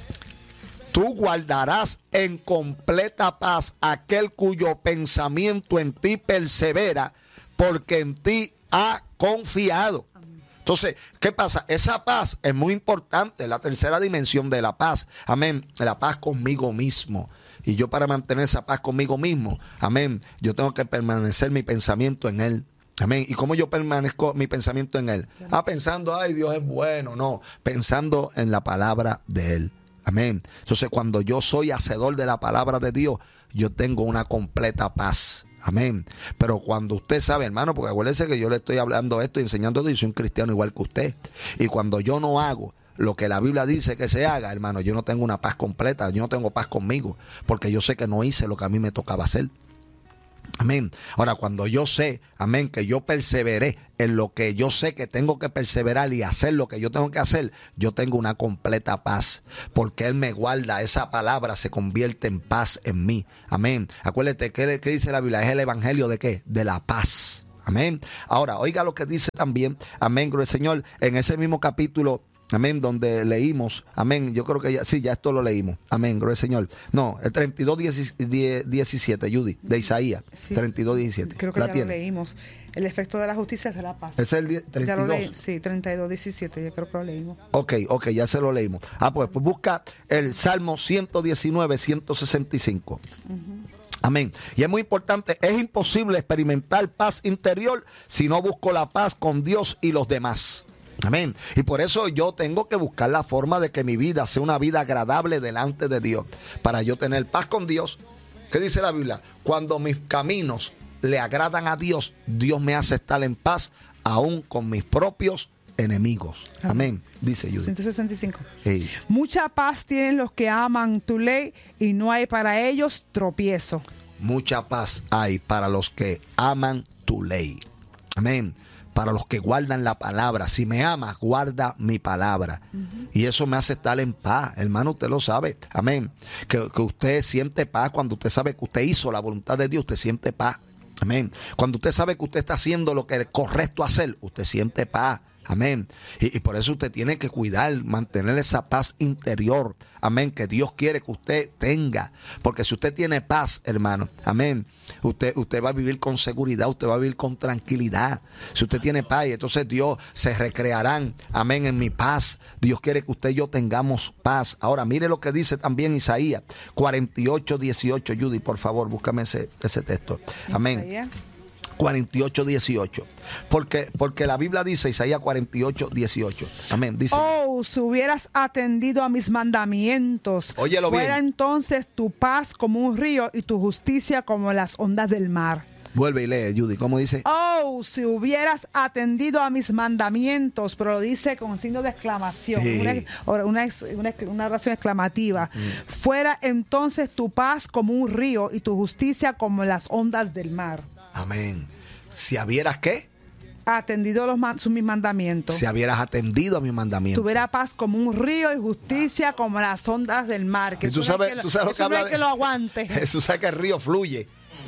Tú guardarás en completa paz aquel cuyo pensamiento en ti persevera, porque en ti ha confiado. Entonces, ¿qué pasa? Esa paz es muy importante, la tercera dimensión de la paz. Amén. La paz conmigo mismo. Y yo, para mantener esa paz conmigo mismo, amén, yo tengo que permanecer mi pensamiento en Él. Amén. ¿Y cómo yo permanezco mi pensamiento en Él? Pensando, ay, Dios es bueno. No, pensando en la palabra de Él. Amén. Entonces, cuando yo soy hacedor de la palabra de Dios, yo tengo una completa paz. Amén. Pero cuando usted sabe, hermano, porque acuérdese que yo le estoy hablando esto y enseñando esto, y soy un cristiano igual que usted. Y cuando yo no hago lo que la Biblia dice que se haga, hermano, yo no tengo una paz completa. Yo no tengo paz conmigo, porque yo sé que no hice lo que a mí me tocaba hacer. Amén. Ahora, cuando yo sé, amén, que yo perseveré en lo que yo sé que tengo que perseverar y hacer lo que yo tengo que hacer, yo tengo una completa paz, porque Él me guarda. Esa palabra se convierte en paz en mí. Amén. Acuérdate, ¿qué dice la Biblia? Es el evangelio ¿de qué? De la paz. Amén. Ahora, oiga lo que dice también, amén, gloria al Señor, en ese mismo capítulo, amén, donde leímos, amén, yo creo que ya esto lo leímos, amén, gloria al Señor. No, el 32:17, Judy, de Isaías, sí, 32:17. Creo que ya lo leímos. El efecto de la justicia es de la paz. ¿Es el 32? Ya lo leí, sí, 32:17, yo creo que lo leímos. Ok, ya se lo leímos. Pues busca el Salmo 119, 165. Amén. Y es muy importante, es imposible experimentar paz interior si no busco la paz con Dios y los demás. Amén. Y por eso yo tengo que buscar la forma de que mi vida sea una vida agradable delante de Dios, para yo tener paz con Dios. ¿Qué dice la Biblia? Cuando mis caminos le agradan a Dios, Dios me hace estar en paz aún con mis propios enemigos. Amén. Dice Judy. 165. Hey. Mucha paz tienen los que aman tu ley y no hay para ellos tropiezo. Mucha paz hay para los que aman tu ley. Amén. Para los que guardan la palabra. Si me amas, guarda mi palabra. Y eso me hace estar en paz. Hermano, usted lo sabe. Amén. Que usted siente paz cuando usted sabe que usted hizo la voluntad de Dios. Usted siente paz. Amén. Cuando usted sabe que usted está haciendo lo que es correcto hacer, usted siente paz. Amén. Y por eso usted tiene que cuidar, mantener esa paz interior. Amén. Que Dios quiere que usted tenga. Porque si usted tiene paz, hermano, amén, usted va a vivir con seguridad, usted va a vivir con tranquilidad. Si usted tiene paz, y entonces Dios se recrearán, amén, en mi paz. Dios quiere que usted y yo tengamos paz. Ahora, mire lo que dice también Isaías 48:18. Judy, por favor, búscame ese texto. Amén. Isaías 48:18. Porque la Biblia dice, Isaías 48:18. Amén. Dice: oh, si hubieras atendido a mis mandamientos, óyelo fuera bien. entonces tu paz como un río y tu justicia como las ondas del mar. Vuelve y lee, Judy. ¿Cómo dice? Oh, si hubieras atendido a mis mandamientos, pero lo dice con signo de exclamación, sí, una oración exclamativa. Fuera entonces tu paz como un río y tu justicia como las ondas del mar. Amén. Si habieras, ¿qué? Atendido mis mandamientos. Si habieras atendido a mis mandamientos. Tuviera paz como un río y justicia como las ondas del mar. Que tú sabes lo que habla que lo aguante. Jesús sabe que el río fluye.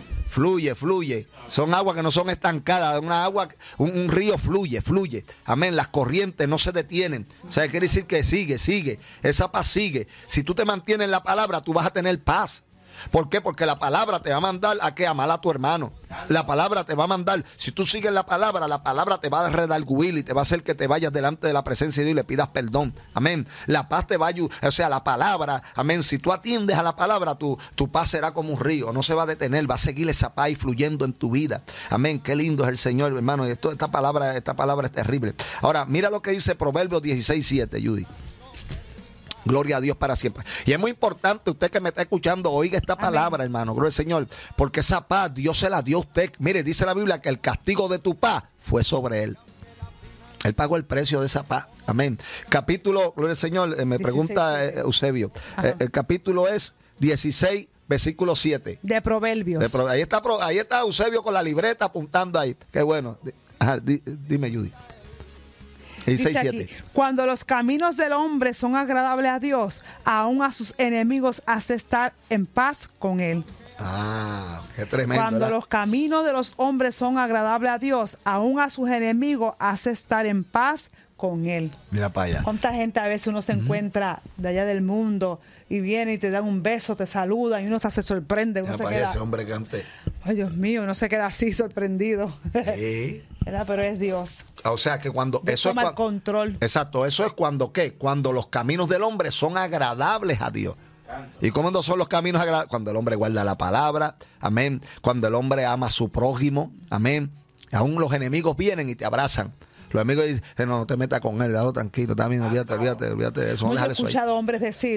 Fluye. Son aguas que no son estancadas. Un río fluye. Amén. Las corrientes no se detienen. O sea, quiere decir que sigue. Esa paz sigue. Si tú te mantienes en la palabra, tú vas a tener paz. ¿Por qué? Porque la palabra te va a mandar a que amar a tu hermano. La palabra te va a mandar. Si tú sigues la palabra te va a redarguir y te va a hacer que te vayas delante de la presencia de Dios y le pidas perdón. Amén. La paz te va a ayudar. O sea, la palabra, amén. Si tú atiendes a la palabra, tu paz será como un río. No se va a detener. Va a seguir esa paz fluyendo en tu vida. Amén. Qué lindo es el Señor, hermano. Esta palabra es terrible. Ahora, mira lo que dice Proverbios 16:7, Judy. Gloria a Dios para siempre. Y es muy importante, usted que me está escuchando, oiga esta palabra, hermano, gloria al Señor, porque esa paz Dios se la dio a usted. Mire, dice la Biblia que el castigo de tu paz fue sobre Él. Él pagó el precio de esa paz. Amén. Capítulo, gloria al Señor, me 16, pregunta Eusebio. El capítulo es 16, versículo 7. De Proverbios. Ahí está Eusebio con la libreta apuntando ahí. Qué bueno. Ajá, dime, Judy. Dice aquí, cuando los caminos del hombre son agradables a Dios, aún a sus enemigos hace estar en paz con él. Qué tremendo. Cuando los caminos de los hombres son agradables a Dios, aún a sus enemigos hace estar en paz con él. Mira para allá. ¿Cuánta gente a veces uno se encuentra de allá del mundo y viene y te dan un beso, te saludan y uno hasta se sorprende? Uno se queda, ese hombre que antes. Ay, Dios mío, uno se queda así sorprendido. Sí. Pero es Dios. O sea que cuando eso toma el control. Exacto, eso es cuando ¿qué? Cuando los caminos del hombre son agradables a Dios. ¿Y cómo son los caminos agradables? Cuando el hombre guarda la palabra, amén. Cuando el hombre ama a su prójimo, amén. Aún los enemigos vienen y te abrazan. Los amigos dicen, no te metas con él, dalo tranquilo, también olvídate de eso. Yo he escuchado hombres decir,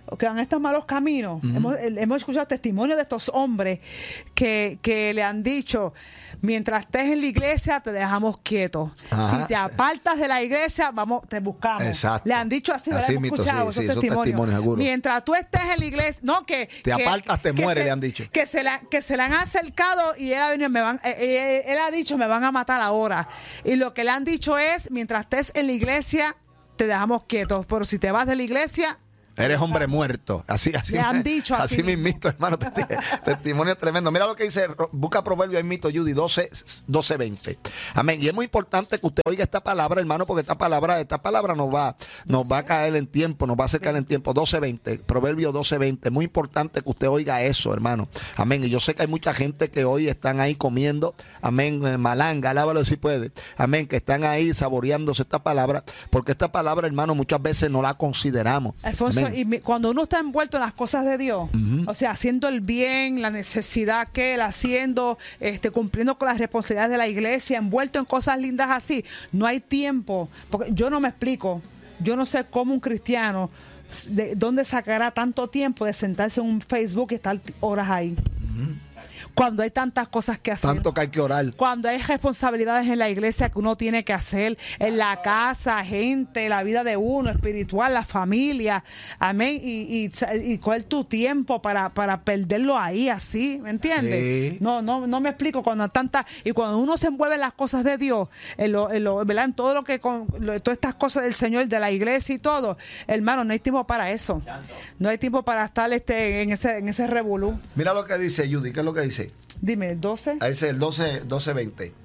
que van a estos malos caminos. Hemos escuchado testimonios de estos hombres que le han dicho: mientras estés en la iglesia te dejamos quietos. Ajá. Si te apartas de la iglesia, te buscamos. Exacto. Le han dicho así, Así hemos mito, escuchado sí, esos esos testimonios. testimonios, seguro. Mientras tú estés en la iglesia, no que te apartas, te mueres, le han dicho. Que se le han acercado y él ha venido, él ha dicho: me van a matar ahora. Y lo que le han dicho es: mientras estés en la iglesia te dejamos quietos, pero si te vas de la iglesia, eres hombre muerto. Así le han dicho así mismito, hermano. Testimonio tremendo. Mira lo que dice, busca Proverbio ahí mito, Judy, 12:20. Amén. Y es muy importante que usted oiga esta palabra, hermano, porque esta palabra nos va a caer en tiempo, nos va a hacer caer en tiempo. 12:20, Proverbio 12:20. Muy importante que usted oiga eso, hermano. Amén. Y yo sé que hay mucha gente que hoy están ahí comiendo, amén, malanga, alábalo si puede. Amén, que están ahí saboreándose esta palabra, porque esta palabra, hermano, muchas veces no la consideramos. Alfonso, y cuando uno está envuelto en las cosas de Dios, o sea, haciendo el bien, la necesidad que él haciendo, cumpliendo con las responsabilidades de la iglesia, envuelto en cosas lindas así, no hay tiempo, porque yo no me explico, yo no sé cómo un cristiano, de dónde sacará tanto tiempo de sentarse en un Facebook y estar horas ahí. Cuando hay tantas cosas que hacer. Tanto que hay que orar. Cuando hay responsabilidades en la iglesia que uno tiene que hacer, en la casa, gente, la vida de uno, espiritual, la familia. Amén. Y cuál es tu tiempo para perderlo ahí así, ¿me entiendes? Sí. No me explico. Y cuando uno se envuelve en las cosas de Dios, ¿verdad? En todo todas estas cosas del Señor, de la iglesia y todo, hermano, no hay tiempo para eso. No hay tiempo para estar en ese revolú. Mira lo que dice Judy, ¿qué es lo que dice? Dime, el 12. Ahí dice el 12:20.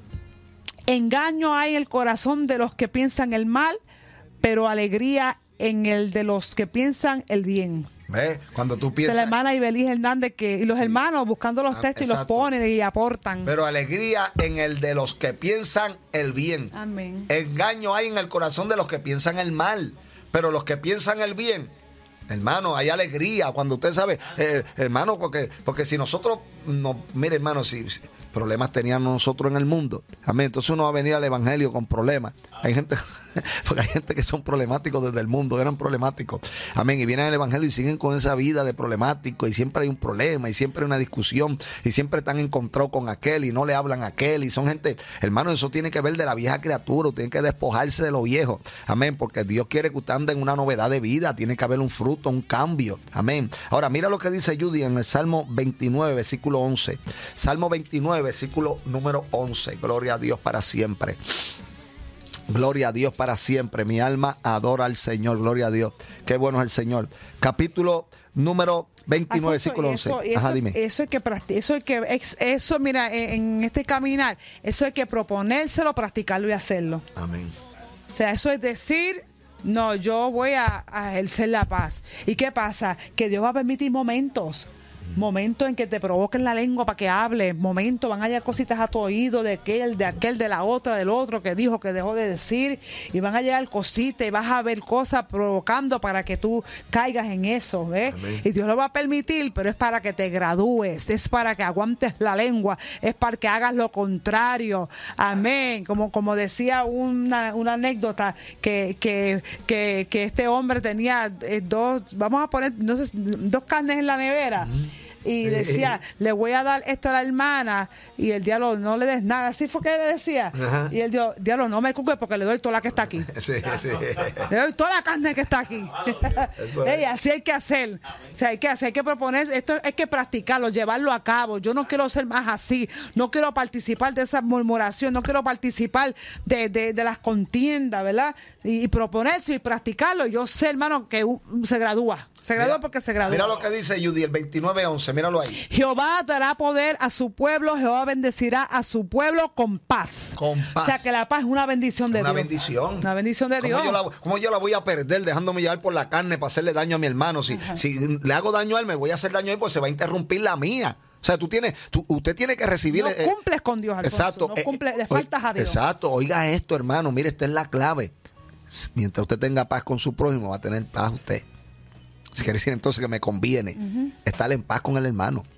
Engaño hay en el corazón de los que piensan el mal, pero alegría en el de los que piensan el bien. ¿Ves? Cuando tú De piensas. la hermana Ibeliz Hernández, y los hermanos buscando los textos y los ponen y aportan. Pero alegría en el de los que piensan el bien. Amén. Engaño hay en el corazón de los que piensan el mal, pero los que piensan el bien, hermano, hay alegría cuando usted sabe, hermano, porque si nosotros, mire, hermano, si problemas teníamos nosotros en el mundo, amén, entonces uno va a venir al evangelio con problemas. Hay gente, porque hay gente que son problemáticos desde el mundo, eran problemáticos, amén, y vienen al evangelio y siguen con esa vida de problemático, y siempre hay un problema, y siempre hay una discusión, y siempre están encontrados con aquel, y no le hablan a aquel, y son gente, hermano, eso tiene que ver de la vieja criatura, tienen que despojarse de lo viejo, amén, porque Dios quiere que usted ande en una novedad de vida, tiene que haber un fruto, un cambio, amén. Ahora, mira lo que dice Judy en el Salmo 29, versículo 11, Salmo 29, versículo número 11, gloria a Dios para siempre. Gloria a Dios para siempre. Mi alma adora al Señor. Gloria a Dios. Qué bueno es el Señor. Capítulo número 29, versículo 11. Ajá, dime. Eso, mira, en este caminar, eso hay que proponérselo, practicarlo y hacerlo. Amén. O sea, eso es decir: no, yo voy a ejercer la paz. ¿Y qué pasa? Que Dios va a permitir momentos en que te provoquen la lengua para que hables, momentos, van a llegar cositas a tu oído de aquel, de la otra, del otro que dijo, que dejó de decir, y van a llegar cositas y vas a ver cosas provocando para que tú caigas en eso, ¿ves? Amén. Y Dios lo va a permitir, pero es para que te gradúes, es para que aguantes la lengua, es para que hagas lo contrario, amén. Como decía una anécdota que este hombre tenía dos carnes en la nevera. Y decía: le voy a dar esto a la hermana, y el diablo: no le des nada. Así fue que le decía. Ajá. Y el diablo: no me cuque porque le doy toda la que está aquí. Sí. Le doy toda la carne que está aquí. Hey, así hay que hacer. O sea, hay que proponer, esto hay que practicarlo, llevarlo a cabo. Yo no quiero ser más así. No quiero participar de esa murmuración. No quiero participar de las contiendas, ¿verdad? Y proponerse y practicarlo. Yo sé, hermano, que se gradúa. Se gradúa porque se gradúa. Mira lo que dice Judy, el 29:11. Míralo ahí. Jehová dará poder a su pueblo, Jehová bendecirá a su pueblo con paz. Con paz. O sea, que la paz es una bendición de Dios. Una bendición. Una bendición de Dios. ¿Cómo yo la voy a perder dejándome llevar por la carne para hacerle daño a mi hermano? Si le hago daño a él, me voy a hacer daño a él, pues se va a interrumpir la mía. O sea, usted tiene que recibir. No cumples con Dios, Alfonso. Exacto. No cumples, le faltas a Dios. Exacto. Oiga esto, hermano. Mire, esta es la clave. Mientras usted tenga paz con su prójimo, va a tener paz usted. Quiere decir entonces que me conviene estar en paz con el hermano.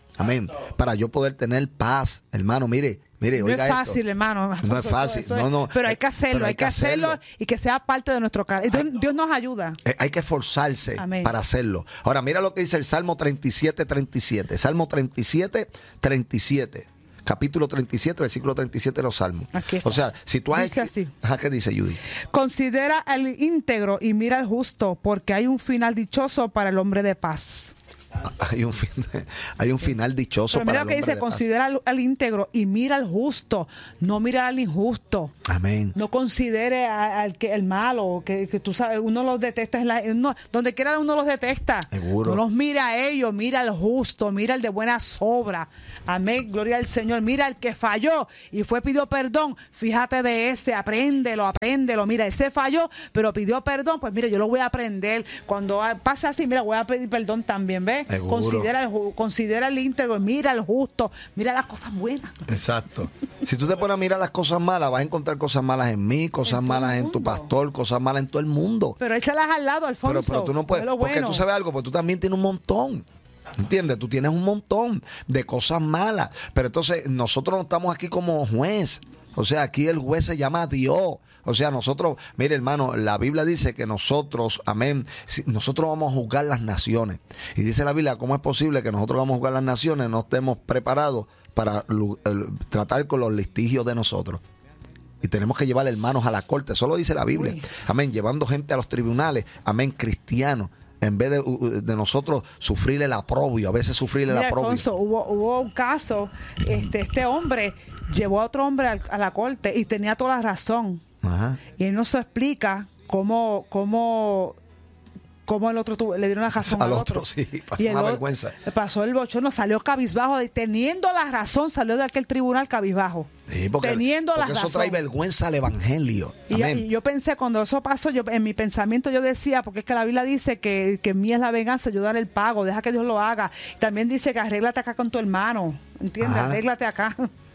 Amén. Para yo poder tener paz, hermano, mire, No oiga es fácil, esto. hermano. No es fácil, no. Pero hay que hacerlo, hay que hacerlo y que sea parte de nuestro carácter. Dios nos ayuda. Hay que esforzarse Amén. para hacerlo. Ahora, mira lo que dice el Salmo 37:37. Salmo 37:37. Capítulo 37, versículo 37 de los Salmos. O sea, si tú has... Dice así. ¿Qué dice Judy? Considera al íntegro y mira al justo, porque hay un final dichoso para el hombre de paz. Hay un final dichoso. Pero mira para lo que el hombre dice, de paz. considera al íntegro y mira al justo, no mira al injusto. Amén. No considere al que el malo, que tú sabes, uno los detesta, donde quiera uno los detesta. Seguro. No los mira a ellos, mira al justo, mira al de buenas obras. Amén, gloria al Señor. Mira al que falló y pidió perdón. Fíjate de ese, apréndelo. Mira, ese falló, pero pidió perdón. Pues mira, yo lo voy a aprender. Cuando pase así, mira, voy a pedir perdón también, ¿ves? Considera al íntegro, mira al justo, mira las cosas buenas. Exacto. Si tú te pones a mirar las cosas malas, vas a encontrar cosas malas en mí, cosas malas en tu pastor, cosas malas en todo el mundo. Pero échalas al lado, Alfonso. Pero tú no puedes, porque tú sabes algo, porque tú también tienes un montón. ¿Entiendes? Tú tienes un montón de cosas malas. Pero entonces nosotros no estamos aquí como juez. O sea, aquí el juez se llama Dios. O sea, nosotros, mire hermano, la Biblia dice que nosotros, amén, nosotros vamos a juzgar las naciones. Y dice la Biblia, ¿cómo es posible que nosotros vamos a juzgar las naciones? No estemos preparados para tratar con los litigios de nosotros. Y tenemos que llevar hermanos a la corte. Eso lo dice la Biblia. Amén, llevando gente a los tribunales, amén, cristianos. En vez de nosotros sufrir el aprobio, a veces sufrir el aprobio. Alfonso, hubo un caso, este hombre llevó a otro hombre a la corte y tenía toda la razón. Ajá. Y él no se explica cómo el otro le dieron la razón al otro. Sí, pasó una vergüenza. Pasó el bochorno, salió cabizbajo, teniendo la razón, salió de aquel tribunal cabizbajo. Sí, porque eso trae vergüenza al evangelio. Y yo pensé, cuando eso pasó, en mi pensamiento yo decía, porque es que la Biblia dice que mía es la venganza, yo daré el pago, deja que Dios lo haga. También dice que arréglate acá con tu hermano, ¿entiendes? Ajá. Arréglate acá.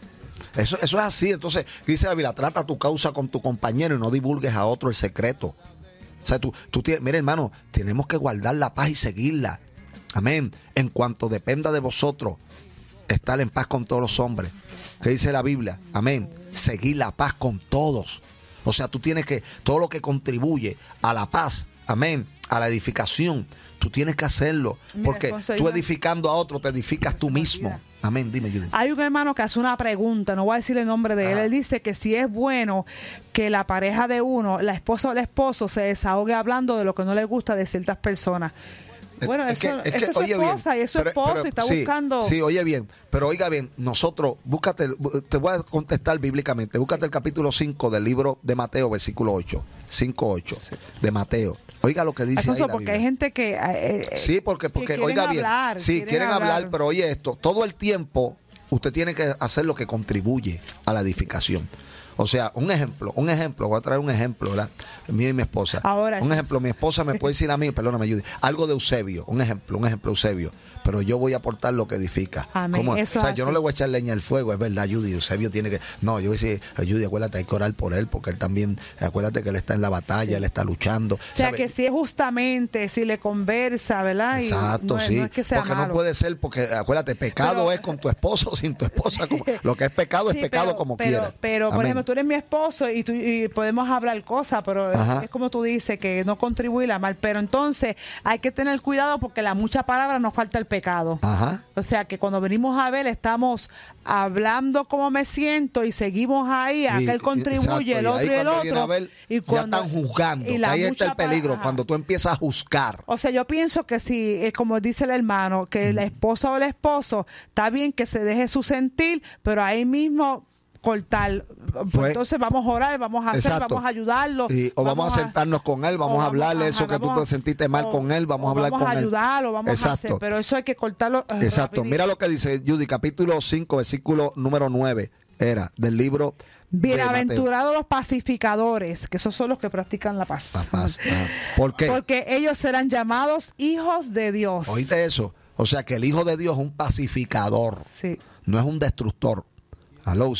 Eso es así. Entonces, dice la Biblia, trata tu causa con tu compañero y no divulgues a otro el secreto. O sea, mire hermano, tenemos que guardar la paz y seguirla. Amén. En cuanto dependa de vosotros, estar en paz con todos los hombres. ¿Qué dice la Biblia? Amén. Seguir la paz con todos. O sea, tú tienes que, todo lo que contribuye a la paz, amén, a la edificación, tú tienes que hacerlo. Porque tú edificando a otro, te edificas tú mismo. Amén, dime, Judy. Hay un hermano que hace una pregunta, no voy a decir el nombre de él. Él dice que si es bueno que la pareja de uno, la esposa o el esposo, se desahogue hablando de lo que no le gusta de ciertas personas. Bueno, esa es su esposa y es su esposo y está buscando. Sí, oye bien, pero oiga bien, nosotros, te voy a contestar bíblicamente, búscate el capítulo 5 del libro de Mateo, versículo 8, 5:8 de Mateo. Oiga lo que dice ahí la porque Biblia. Hay gente que... sí, porque oiga bien, sí, quieren hablar, pero oye esto, todo el tiempo usted tiene que hacer lo que contribuye a la edificación. O sea, un ejemplo, voy a traer un ejemplo, ¿verdad? Mío y mi esposa. Ahora, un ejemplo, mi esposa me puede decir a mí, perdóname, Judy, algo de Eusebio, un ejemplo, Eusebio, pero yo voy a aportar lo que edifica. Amén. O sea, yo no le voy a echar leña al fuego, es verdad, Judy, Eusebio tiene que... No, yo voy a decir, Judy, acuérdate, hay que orar por él, porque él también, acuérdate que él está en la batalla, él está luchando. O sea, ¿sabe? que si es justamente, si le conversa, ¿verdad? Exacto, y sí. No es que sea porque malo. no puede ser, porque acuérdate, pecado es con tu esposo, sin tu esposa. Lo que es pecado es pecado como quiera. Pero por ejemplo, tú eres mi esposo y podemos hablar cosas, pero es como tú dices, que no contribuye a mal. Pero entonces hay que tener cuidado porque la mucha palabra nos falta el pecado. Ajá. O sea, que cuando venimos a ver, estamos hablando cómo me siento y seguimos ahí, aquel contribuye, el otro y el otro. Y cuando, ya están juzgando. Y ahí está el peligro, cuando tú empiezas a juzgar. O sea, yo pienso que si, como dice el hermano, que la esposa o el esposo, está bien que se deje su sentir, pero ahí mismo cortar. Pues, entonces vamos a orar, vamos a hacer, vamos a ayudarlo. O vamos a sentarnos con él, vamos a hablarle eso que tú te sentiste mal con él, vamos a hablar con él. Vamos a ayudarlo, vamos a hacer, pero eso hay que cortarlo. Exacto. Rapidito. Mira lo que dice Judy, capítulo 5, versículo número 9, era del libro. Bienaventurados los pacificadores, que esos son los que practican la paz. La paz. ¿Por qué? Porque ellos serán llamados hijos de Dios. ¿Oíste eso? O sea que el hijo de Dios es un pacificador, sí. No es un destructor. Aló, se oye.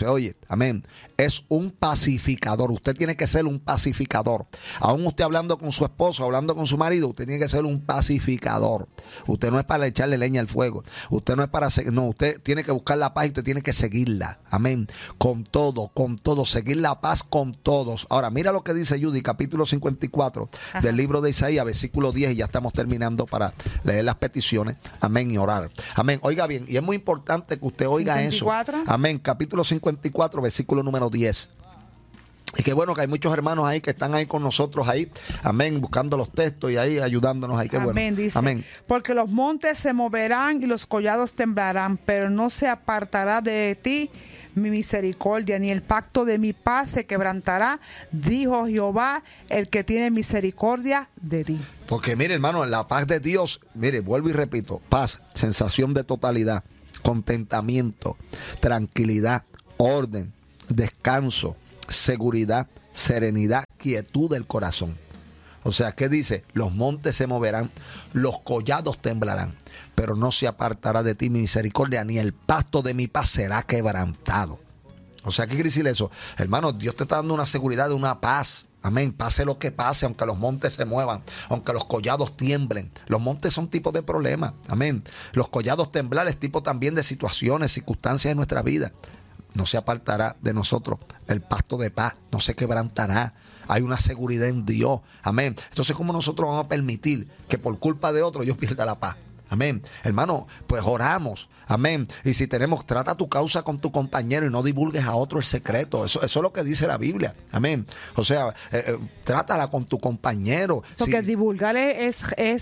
amén, es un pacificador. Usted tiene que ser un pacificador. Aún usted hablando con su esposo, hablando con su marido, usted tiene que ser un pacificador. Usted no es para echarle leña al fuego. Usted no es para no, usted tiene que buscar la paz y usted tiene que seguirla. Amén. Con todo, seguir la paz con todos. Ahora, mira lo que dice Judy, capítulo 54 del libro de Isaías, versículo 10, y ya estamos terminando para leer las peticiones. Amén, y orar. Amén. Oiga bien, y es muy importante que usted oiga 54. eso. Amén. Capítulo 54, versículo número 10. Y qué bueno que hay muchos hermanos ahí que están ahí con nosotros ahí, amén, buscando los textos y ahí ayudándonos ahí, qué bueno. Amén, dice, amén. Porque los montes se moverán y los collados temblarán, pero no se apartará de ti mi misericordia, ni el pacto de mi paz se quebrantará, dijo Jehová, el que tiene misericordia de ti. Porque mire, hermano, la paz de Dios, mire, vuelvo y repito, paz, sensación de totalidad, contentamiento, tranquilidad, orden, descanso, seguridad, serenidad, quietud del corazón. O sea, ¿qué dice? Los montes se moverán, los collados temblarán, pero no se apartará de ti mi misericordia, ni el pacto de mi paz será quebrantado. O sea, ¿qué quiere decir eso? Hermano, Dios te está dando una seguridad de una paz. Amén. Pase lo que pase, aunque los montes se muevan, aunque los collados tiemblen. Los montes son tipos de problemas. Amén. Los collados temblar es tipo también de situaciones, circunstancias de nuestra vida. No se apartará de nosotros el pacto de paz, no se quebrantará. Hay una seguridad en Dios. Amén. Entonces, ¿cómo nosotros vamos a permitir que por culpa de otro yo pierda la paz? Amén. Hermano, pues oramos. Amén. Y si tenemos, trata tu causa con tu compañero y no divulgues a otro el secreto. Eso es lo que dice la Biblia. Amén. O sea, trátala con tu compañero. Porque divulgar es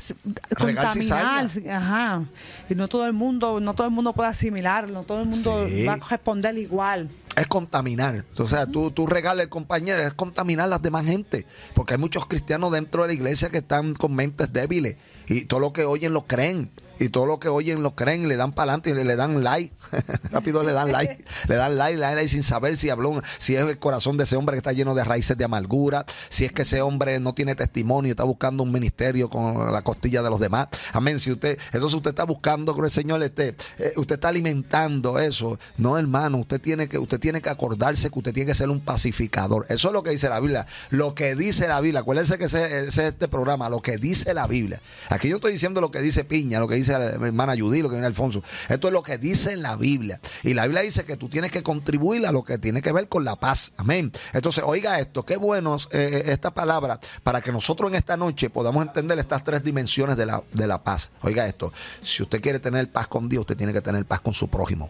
contaminar. Ajá. Y no todo el mundo puede asimilarlo, no todo el mundo va a responder igual. Es contaminar. O sea, tú regalas al compañero, es contaminar a las demás gente. Porque hay muchos cristianos dentro de la iglesia que están con mentes débiles. Y todo lo que oyen lo creen. Y todo lo que oyen lo creen y le dan para adelante y le dan like. Rápido le dan like. Le dan like sin saber si habló, si es el corazón de ese hombre que está lleno de raíces de amargura, si es que ese hombre no tiene testimonio y está buscando un ministerio con la costilla de los demás. Amén. Entonces usted está buscando con el Señor, usted está alimentando eso. No, hermano, usted tiene que acordarse que usted tiene que ser un pacificador. Eso es lo que dice la Biblia. Lo que dice la Biblia. Acuérdense que ese es este programa, lo que dice la Biblia. Aquí yo estoy diciendo lo que dice Piña, lo que dice la hermana Judy, lo que viene Alfonso. Esto es lo que dice la Biblia. Y la Biblia dice que tú tienes que contribuir a lo que tiene que ver con la paz. Amén. Entonces, oiga esto, qué bueno esta palabra para que nosotros en esta noche podamos entender estas tres dimensiones de la paz. Oiga esto, si usted quiere tener paz con Dios, usted tiene que tener paz con su prójimo.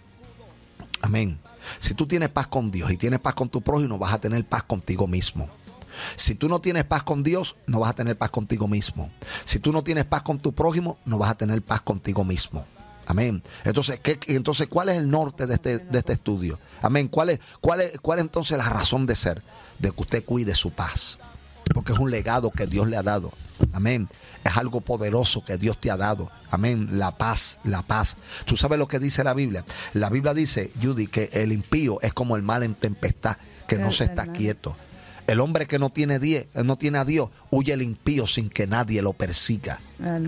Amén. Si tú tienes paz con Dios y tienes paz con tu prójimo, vas a tener paz contigo mismo. Si tú no tienes paz con Dios, no vas a tener paz contigo mismo. Si tú no tienes paz con tu prójimo, no vas a tener paz contigo mismo. Amén. Entonces, ¿cuál es el norte de este estudio? Amén. ¿Cuál es entonces la razón de ser? De que usted cuide su paz. Porque es un legado que Dios le ha dado. Amén. Es algo poderoso que Dios te ha dado. Amén. La paz, la paz. ¿Tú sabes lo que dice la Biblia? La Biblia dice, Judy, que el impío es como el mar en tempestad, que no se está quieto. El hombre que no tiene a Dios, huye el impío sin que nadie lo persiga.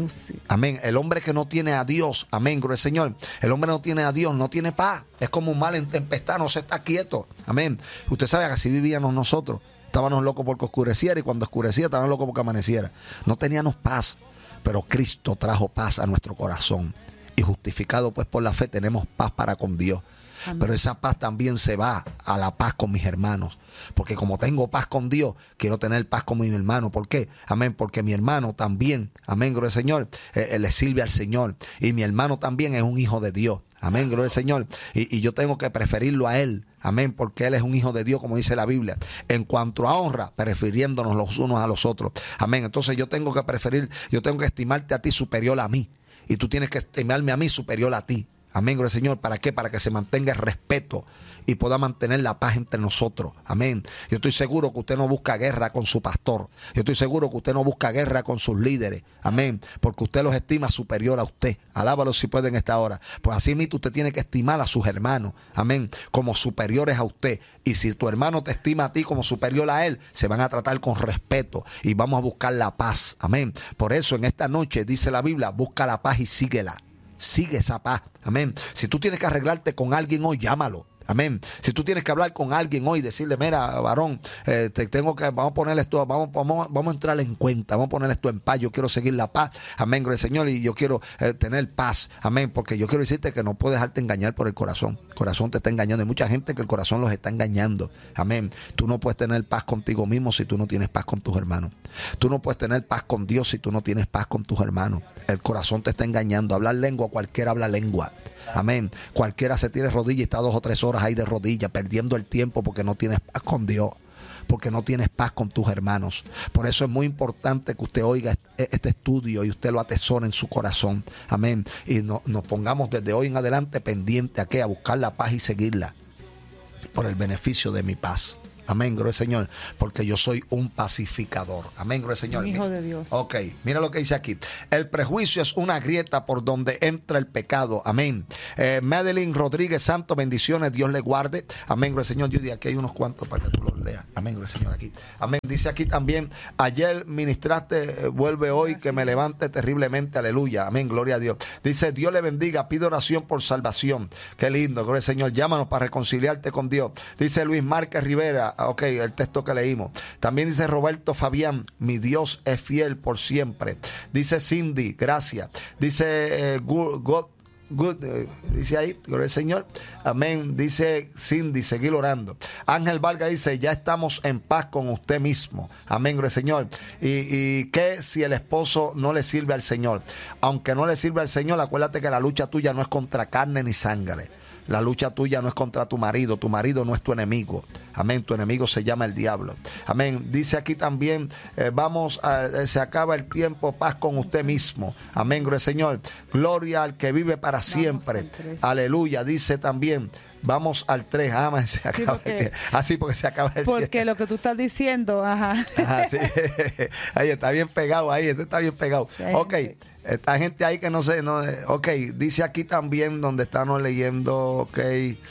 Amén. El hombre que no tiene a Dios, amén, gloria al Señor. El hombre no tiene a Dios, no tiene paz. Es como un mar en tempestad, no se está quieto. Amén. Usted sabe que así vivíamos nosotros. Estábamos locos porque oscureciera y cuando oscurecía estábamos locos porque amaneciera. No teníamos paz, pero Cristo trajo paz a nuestro corazón. Y justificado pues por la fe tenemos paz para con Dios. Amén. Pero esa paz también se va a la paz con mis hermanos. Porque como tengo paz con Dios, quiero tener paz con mi hermano. ¿Por qué? Amén. Porque mi hermano también, amén, gloria al Señor, le sirve al Señor. Y mi hermano también es un hijo de Dios. Amén, gloria al Señor. Y yo tengo que preferirlo a él. Amén, porque él es un hijo de Dios, como dice la Biblia. En cuanto a honra, prefiriéndonos los unos a los otros. Amén. Entonces yo tengo que estimarte a ti superior a mí. Y tú tienes que estimarme a mí superior a ti. Amén, gloria al Señor. ¿Para qué? Para que se mantenga el respeto y pueda mantener la paz entre nosotros. Amén. Yo estoy seguro que usted no busca guerra con su pastor. Yo estoy seguro que usted no busca guerra con sus líderes. Amén. Porque usted los estima superior a usted. Alábalo si puede en esta hora. Pues así mismo usted tiene que estimar a sus hermanos. Amén. Como superiores a usted. Y si tu hermano te estima a ti como superior a él, se van a tratar con respeto y vamos a buscar la paz. Amén. Por eso en esta noche dice la Biblia, busca la paz y síguela. Sigue esa paz. Amén. Si tú tienes que arreglarte con alguien hoy, llámalo. Amén. Si tú tienes que hablar con alguien hoy, decirle, mira, varón, vamos a poner esto, vamos a entrar en cuenta, vamos a poner esto en paz. Yo quiero seguir la paz. Amén, gloria al Señor, y yo quiero tener paz. Amén, porque yo quiero decirte que no puedes dejarte engañar por el corazón. El corazón te está engañando. Hay mucha gente que el corazón los está engañando. Amén. Tú no puedes tener paz contigo mismo si tú no tienes paz con tus hermanos. Tú no puedes tener paz con Dios si tú no tienes paz con tus hermanos. El corazón te está engañando. Hablar lengua, cualquiera habla lengua. Amén. Cualquiera se tire rodillas y está 2 o 3 horas ahí de rodillas, perdiendo el tiempo porque no tienes paz con Dios, porque no tienes paz con tus hermanos. Por eso es muy importante que usted oiga este estudio y usted lo atesore en su corazón. Amén. Y nos pongamos desde hoy en adelante pendiente a qué, a buscar la paz y seguirla por el beneficio de mi paz. Amén, gloria al Señor, porque yo soy un pacificador. Amén, gloria al Señor. Hijo de Dios. Ok, mira lo que dice aquí. El prejuicio es una grieta por donde entra el pecado. Amén. Madeline Rodríguez Santo, bendiciones, Dios le guarde. Amén, gloria al Señor. Yo digo, aquí hay unos cuantos para que tú los leas. Amén, gloria al Señor aquí. Amén. Dice aquí también, ayer ministraste, vuelve hoy, que me levante terriblemente. Aleluya. Amén, gloria a Dios. Dice, Dios le bendiga, pido oración por salvación. Qué lindo, gloria al Señor. Llámanos para reconciliarte con Dios. Dice Luis Márquez Rivera. Ok, el texto que leímos. También dice Roberto Fabián, mi Dios es fiel por siempre. Dice Cindy, gracias. Dice dice ahí, gloria al Señor. Amén. Dice Cindy, seguir orando. Ángel Vargas dice, ya estamos en paz con usted mismo. Amén, gloria al Señor. Y que si el esposo no le sirve al Señor, aunque no le sirve al Señor, acuérdate que la lucha tuya no es contra carne ni sangre. La lucha tuya no es contra tu marido no es tu enemigo. Amén, tu enemigo se llama el diablo. Amén, dice aquí también, se acaba el tiempo, paz con usted mismo. Amén, gloria al Señor. Gloria al que vive para siempre. Aleluya, dice también. Vamos al 3, amén, se acaba así porque se acaba el porque tiempo. lo que tú estás diciendo, ajá. Ajá, sí. Ahí está bien pegado, está bien pegado. Sí, ok, sí. Esta gente ahí que no sé, ok, dice aquí también donde estamos leyendo, ok,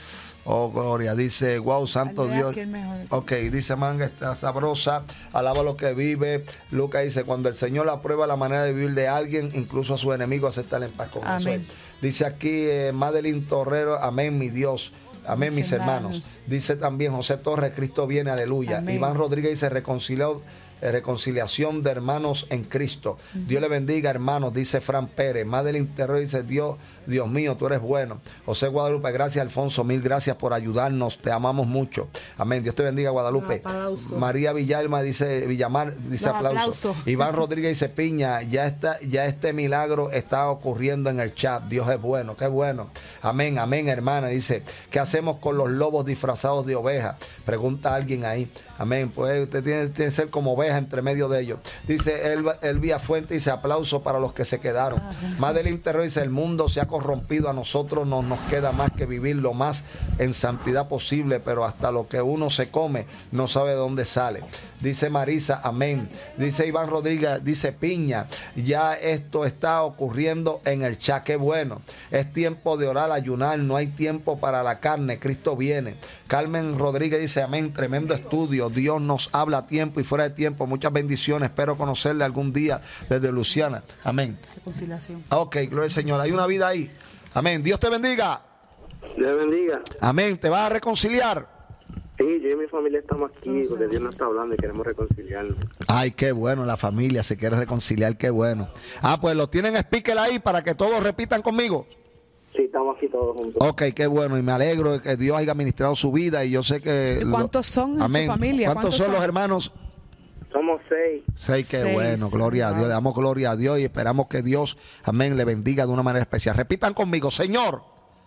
oh gloria, dice, wow, santo Dios, ok, dice manga está sabrosa, alaba lo que vive. Lucas dice, cuando el Señor aprueba la manera de vivir de alguien, incluso a sus enemigos, aceptar en paz con eso. Dice aquí Madeline Torrero, amén, mi Dios. Amén, mis hermanos. Dice también José Torres, Cristo viene, aleluya. Amén. Iván Rodríguez dice, reconciliación de hermanos en Cristo. Dios le bendiga, hermanos, dice Fran Pérez. Madeline Terror dice, Dios mío, tú eres bueno. José Guadalupe, gracias, Alfonso, mil gracias por ayudarnos, te amamos mucho. Amén, Dios te bendiga, Guadalupe. María Villalma dice, Villamar dice aplauso. Iván Rodríguez dice, Piña, ya este milagro está ocurriendo en el chat. Dios es bueno, qué bueno. Amén, amén, hermana. Dice, ¿qué hacemos con los lobos disfrazados de ovejas? Pregunta alguien ahí. Amén, pues usted tiene que ser como oveja entre medio de ellos. Dice Elvia Fuente, dice, aplauso para los que se quedaron. Madeline Terror dice, el mundo se ha corrompido, a nosotros no nos queda más que vivir lo más en santidad posible, pero hasta lo que uno se come no sabe de dónde sale. Dice Marisa, amén. Dice Iván Rodríguez, dice Piña, ya esto está ocurriendo en el chat, qué bueno. Es tiempo de orar, ayunar, no hay tiempo para la carne, Cristo viene. Carmen Rodríguez dice, amén, tremendo estudio, Dios nos habla a tiempo y fuera de tiempo, muchas bendiciones, espero conocerle algún día desde Luciana, amén. Reconciliación. Ok, gloria al Señor, hay una vida ahí, amén, Dios te bendiga. Dios bendiga. Amén, ¿te vas a reconciliar? Sí, yo y mi familia estamos aquí porque Dios nos está hablando y queremos reconciliarnos. Ay, qué bueno, la familia se quiere reconciliar, qué bueno. Pues lo tienen speaker ahí para que todos repitan conmigo. Sí, estamos aquí todos juntos. Ok, qué bueno, y me alegro de que Dios haya ministrado su vida y yo sé que... ¿Cuántos son en amén. Su familia? ¿Cuántos son los hermanos? Somos 6. 6, qué bueno, gloria a Dios, le damos gloria a Dios y esperamos que Dios, amén, le bendiga de una manera especial. Repitan conmigo, Señor,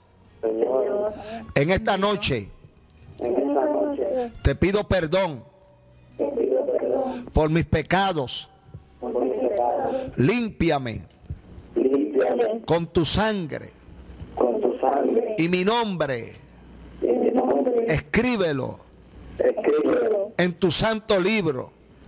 en esta noche te pido perdón por mis pecados. Límpiame con tu sangre y mi nombre escríbelo en tu santo libro.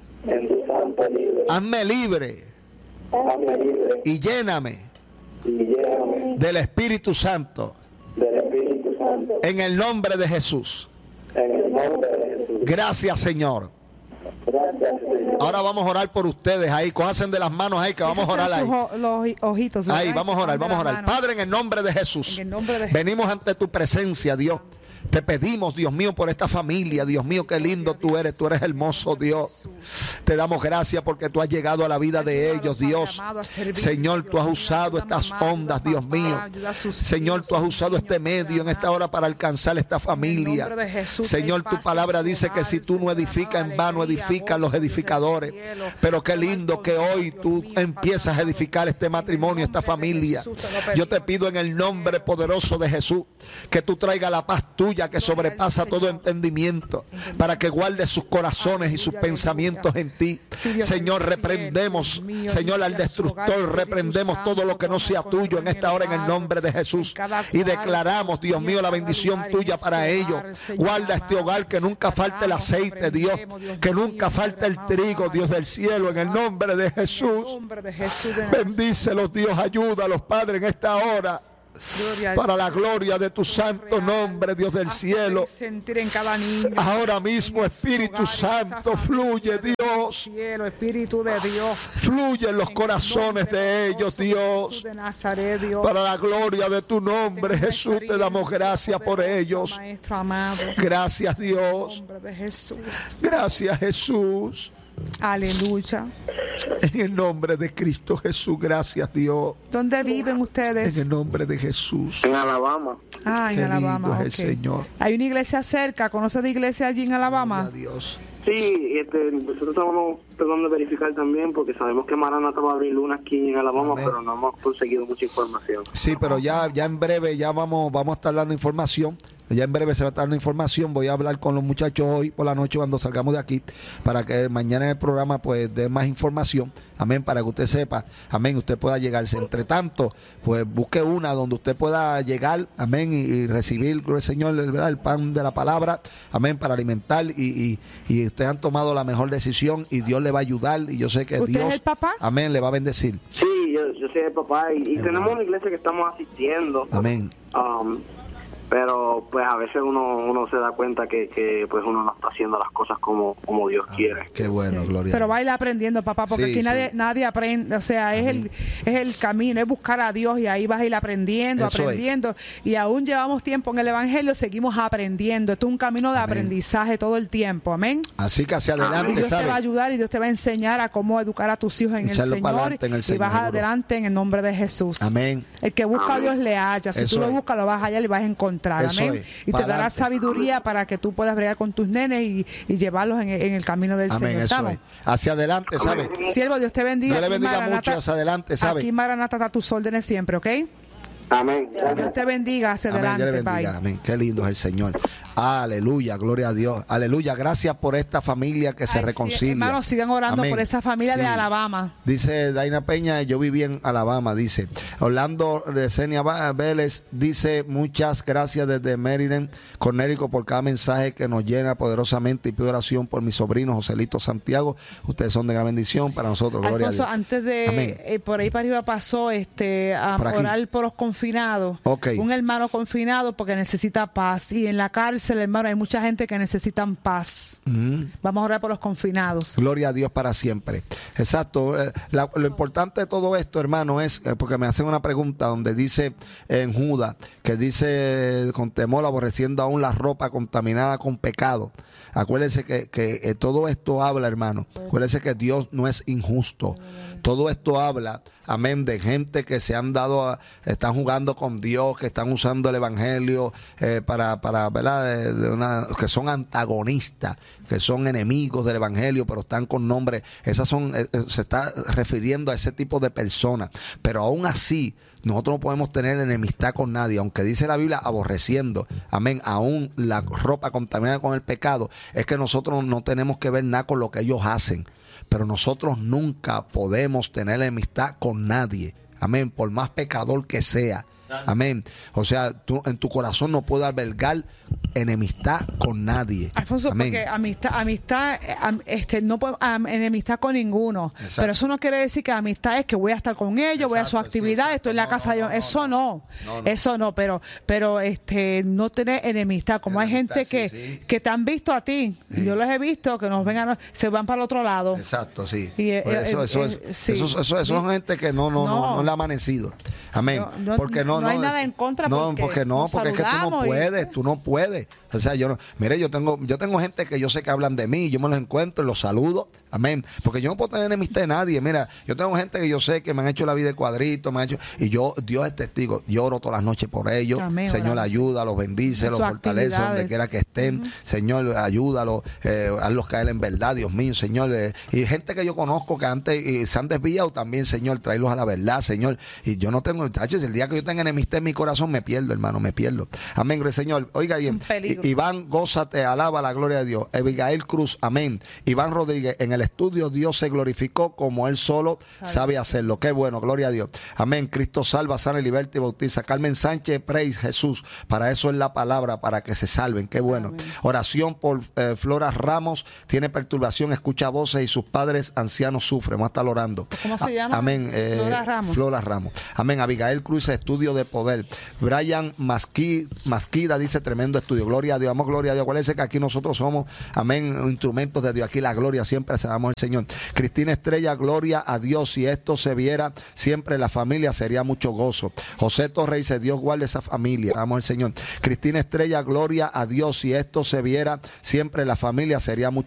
Hazme libre y lléname del Espíritu Santo en el nombre de Jesús. Gracias, Señor. Ahora vamos a orar por ustedes ahí. Cójanse de las manos ahí que vamos a orar ahí. Los ojitos. Ahí, vamos a orar, vamos a orar. Padre, en el nombre de Jesús, venimos ante tu presencia, Dios. Te pedimos, Dios mío, por esta familia. Dios mío, qué lindo tú eres hermoso, Dios. Te damos gracias porque tú has llegado a la vida de ellos, Dios. Señor, tú has usado estas ondas, Dios mío. Señor, tú has usado este medio en esta hora para alcanzar esta familia. Señor, tu palabra dice que si tú no edificas, en vano edifican los edificadores. Pero qué lindo que hoy tú empiezas a edificar este matrimonio, esta familia. Yo te pido en el nombre poderoso de Jesús que tú traigas la paz tuya que sobrepasa todo entendimiento, para que guardes sus corazones y sus pensamientos en ti. Señor, reprendemos, Señor, al destructor, reprendemos todo lo que no sea tuyo en esta hora en el nombre de Jesús, y declaramos, Dios mío, la bendición tuya para ellos. Guarda este hogar, que nunca falte el aceite, Dios, que nunca falte el trigo, Dios del cielo, en el nombre de Jesús. Bendícelos, Dios, ayúdalos, Padre, en esta hora, para la gloria de tu santo nombre, Dios del cielo. Ahora mismo, Espíritu Santo, fluye, Dios. Fluye en los corazones de ellos, Dios. Para la gloria de tu nombre, Jesús, te damos gracias por ellos. Gracias, Dios. Gracias, Jesús. Aleluya. En el nombre de Cristo Jesús, gracias, Dios. ¿Dónde viven ustedes? En el nombre de Jesús. En Alabama. Ah, en Qué Alabama. lindo es el Señor. Hay una iglesia cerca. ¿Conoces de iglesia allí en Alabama? Dios. Sí, nosotros estamos tratando de verificar también, porque sabemos que Maranatha va a abrir una aquí en Alabama, Amén. pero no hemos conseguido mucha información. Sí, pero ya en breve ya vamos a estar dando información. Ya en breve se va a estar dando información. Voy a hablar con los muchachos hoy por la noche cuando salgamos de aquí, para que mañana en el programa pues dé más información. Amén, para que usted sepa, amén, usted pueda llegarse. Entre tanto, pues busque una donde usted pueda llegar, amén, y recibir, gloria al Señor, ¿verdad?, el pan de la palabra, amén, para alimentar, y ustedes han tomado la mejor decisión y Dios le va a ayudar, y yo sé que ¿Usted Dios, es el papá? amén, le va a bendecir. Sí, yo soy el papá y tenemos una iglesia que estamos asistiendo. Amén. Pero pues a veces uno se da cuenta que pues uno no está haciendo las cosas como Dios quiere. Qué bueno, Sí. gloria. Pero va a ir aprendiendo, papá, porque Sí, aquí sí. nadie aprende. O sea, es el camino, es buscar a Dios, y ahí vas a ir aprendiendo. Eso Y aún llevamos tiempo en el Evangelio, seguimos aprendiendo. Esto es un camino de aprendizaje todo el tiempo. Amén. Así que hacia Y adelante, Dios te va a ¿sabes? ayudar, y Dios te va a enseñar a cómo educar a tus hijos en Echarlo el para Señor. adelante en el Y Señor, vas seguro. adelante en el nombre de Jesús. Amén. El que busca a Dios le halla. Si Eso tú lo es. buscas, lo vas a hallar y vas a encontrar. Eso Amén. es. Y te Para dará adelante. sabiduría para que tú puedas bregar con tus nenes y llevarlos en el camino del Amén, Señor. eso ¿Estamos? es. Hacia adelante, ¿sabes? Siervo, Dios te bendiga. Dios le Aquí bendiga Maranatha- mucho hacia adelante, ¿sabe? Aquí Maranatha está a tus órdenes siempre, ¿ok? Amén. Dios te bendiga hacia Amén, Dios le adelante, bendiga. Pai. Amén. Qué lindo es el Señor. Aleluya, gloria a Dios. Aleluya, gracias por esta familia que se Ay, sí, reconcilia. hermanos, sigan orando Amén. por esa familia de Sí. Alabama. Dice Daina Peña, yo viví en Alabama, dice. Orlando Resenia Vélez dice, muchas gracias desde Maryland, Connecticut, por cada mensaje que nos llena poderosamente, y pido oración por mi sobrino Joselito Santiago. Ustedes son de gran bendición para nosotros, gloria Alfonso, a Dios. antes Amén. de por ahí para arriba pasó a Por aquí. orar por los confinados. Ok. Un hermano confinado porque necesita paz. Y en la cárcel, hermano, hay mucha gente que necesitan paz. Vamos a orar por los confinados. Gloria a Dios para siempre. Exacto. Lo importante de todo esto, hermano, es, porque me hacen una pregunta donde dice en Judas, que dice, con temor aborreciendo aún la ropa contaminada con pecado. Acuérdense que todo esto habla, hermano. Acuérdense que Dios no es injusto. Todo esto habla, amén, de gente que se han dado, están jugando con Dios, que están usando el evangelio para ¿verdad? Que son antagonistas, que son enemigos del evangelio, pero están con nombre. Esas son, se está refiriendo a ese tipo de personas. Pero aún así, nosotros no podemos tener enemistad con nadie, aunque dice la Biblia aborreciendo, amén, aún la ropa contaminada con el pecado. Es que nosotros no tenemos que ver nada con lo que ellos hacen, pero nosotros nunca podemos tener enemistad con nadie, amén, por más pecador que sea. Amén. O sea, tú en tu corazón no puedes albergar enemistad con nadie. Alfonso, Amén. porque no puedo, enemistad con ninguno. Exacto. Pero eso no quiere decir que amistad es que voy a estar con ellos, voy a su Exacto, sí, actividad, exacto. estoy en la No, casa de no, ellos. Eso no. No. Eso no, pero no tener enemistad. Como hay Enemistad, gente sí. que te han visto a ti, yo los he visto, que nos vengan, se van para el otro lado. Exacto, sí. Y, Por eso sí. son gente que no le ha amanecido. Amén. No, Porque no no hay nada en contra. Porque es que tú no puedes. O sea, mire, yo tengo gente que yo sé que hablan de mí, yo me los encuentro y los saludo, amén, porque yo no puedo tener enemistad de nadie. Mira, yo tengo gente que yo sé que me han hecho la vida de cuadrito, y Dios es testigo, yo oro todas las noches por ellos. Amén, Señor, ayuda, los bendice, los fortalece donde quiera que estén. Señor, ayúdalos, hazlos caer en verdad, Dios mío, Señor. Y gente que yo conozco que antes se han desviado también, Señor, tráelos a la verdad, Señor. Y yo no tengo, muchachos, el día que yo tenga enemistad en mi corazón, me pierdo, hermano, me pierdo. Amén, gloria al Señor. Oiga bien, Iván, gózate, alaba la gloria de Dios. Abigail Cruz, amén. Iván Rodríguez, en el estudio Dios se glorificó como Él solo sabe hacerlo. Qué bueno, gloria a Dios. Amén. Cristo salva, sana, liberta y bautiza. Carmen Sánchez, praise Jesús. Para eso es la palabra, para que se salven. Qué bueno. Amén. Oración por Flora Ramos, tiene perturbación, escucha voces y sus padres ancianos sufren. Vamos a estar orando. ¿Cómo se llama? Amén. Flora Ramos. Amén. Abigail Cruz, estudio de poder. Brian Masquida dice tremendo estudio. Gloria a Dios. Vamos, gloria a Dios. Acuérdense que aquí nosotros somos, amén, instrumentos de Dios. Aquí la gloria siempre se damos al Señor. Cristina Estrella, gloria a Dios. Si esto se viera siempre la familia, sería mucho gozo. José Torres dice, Dios guarde esa familia. Damos al Señor. Cristina Estrella, gloria a Dios. Si esto se viera siempre la familia, sería mucho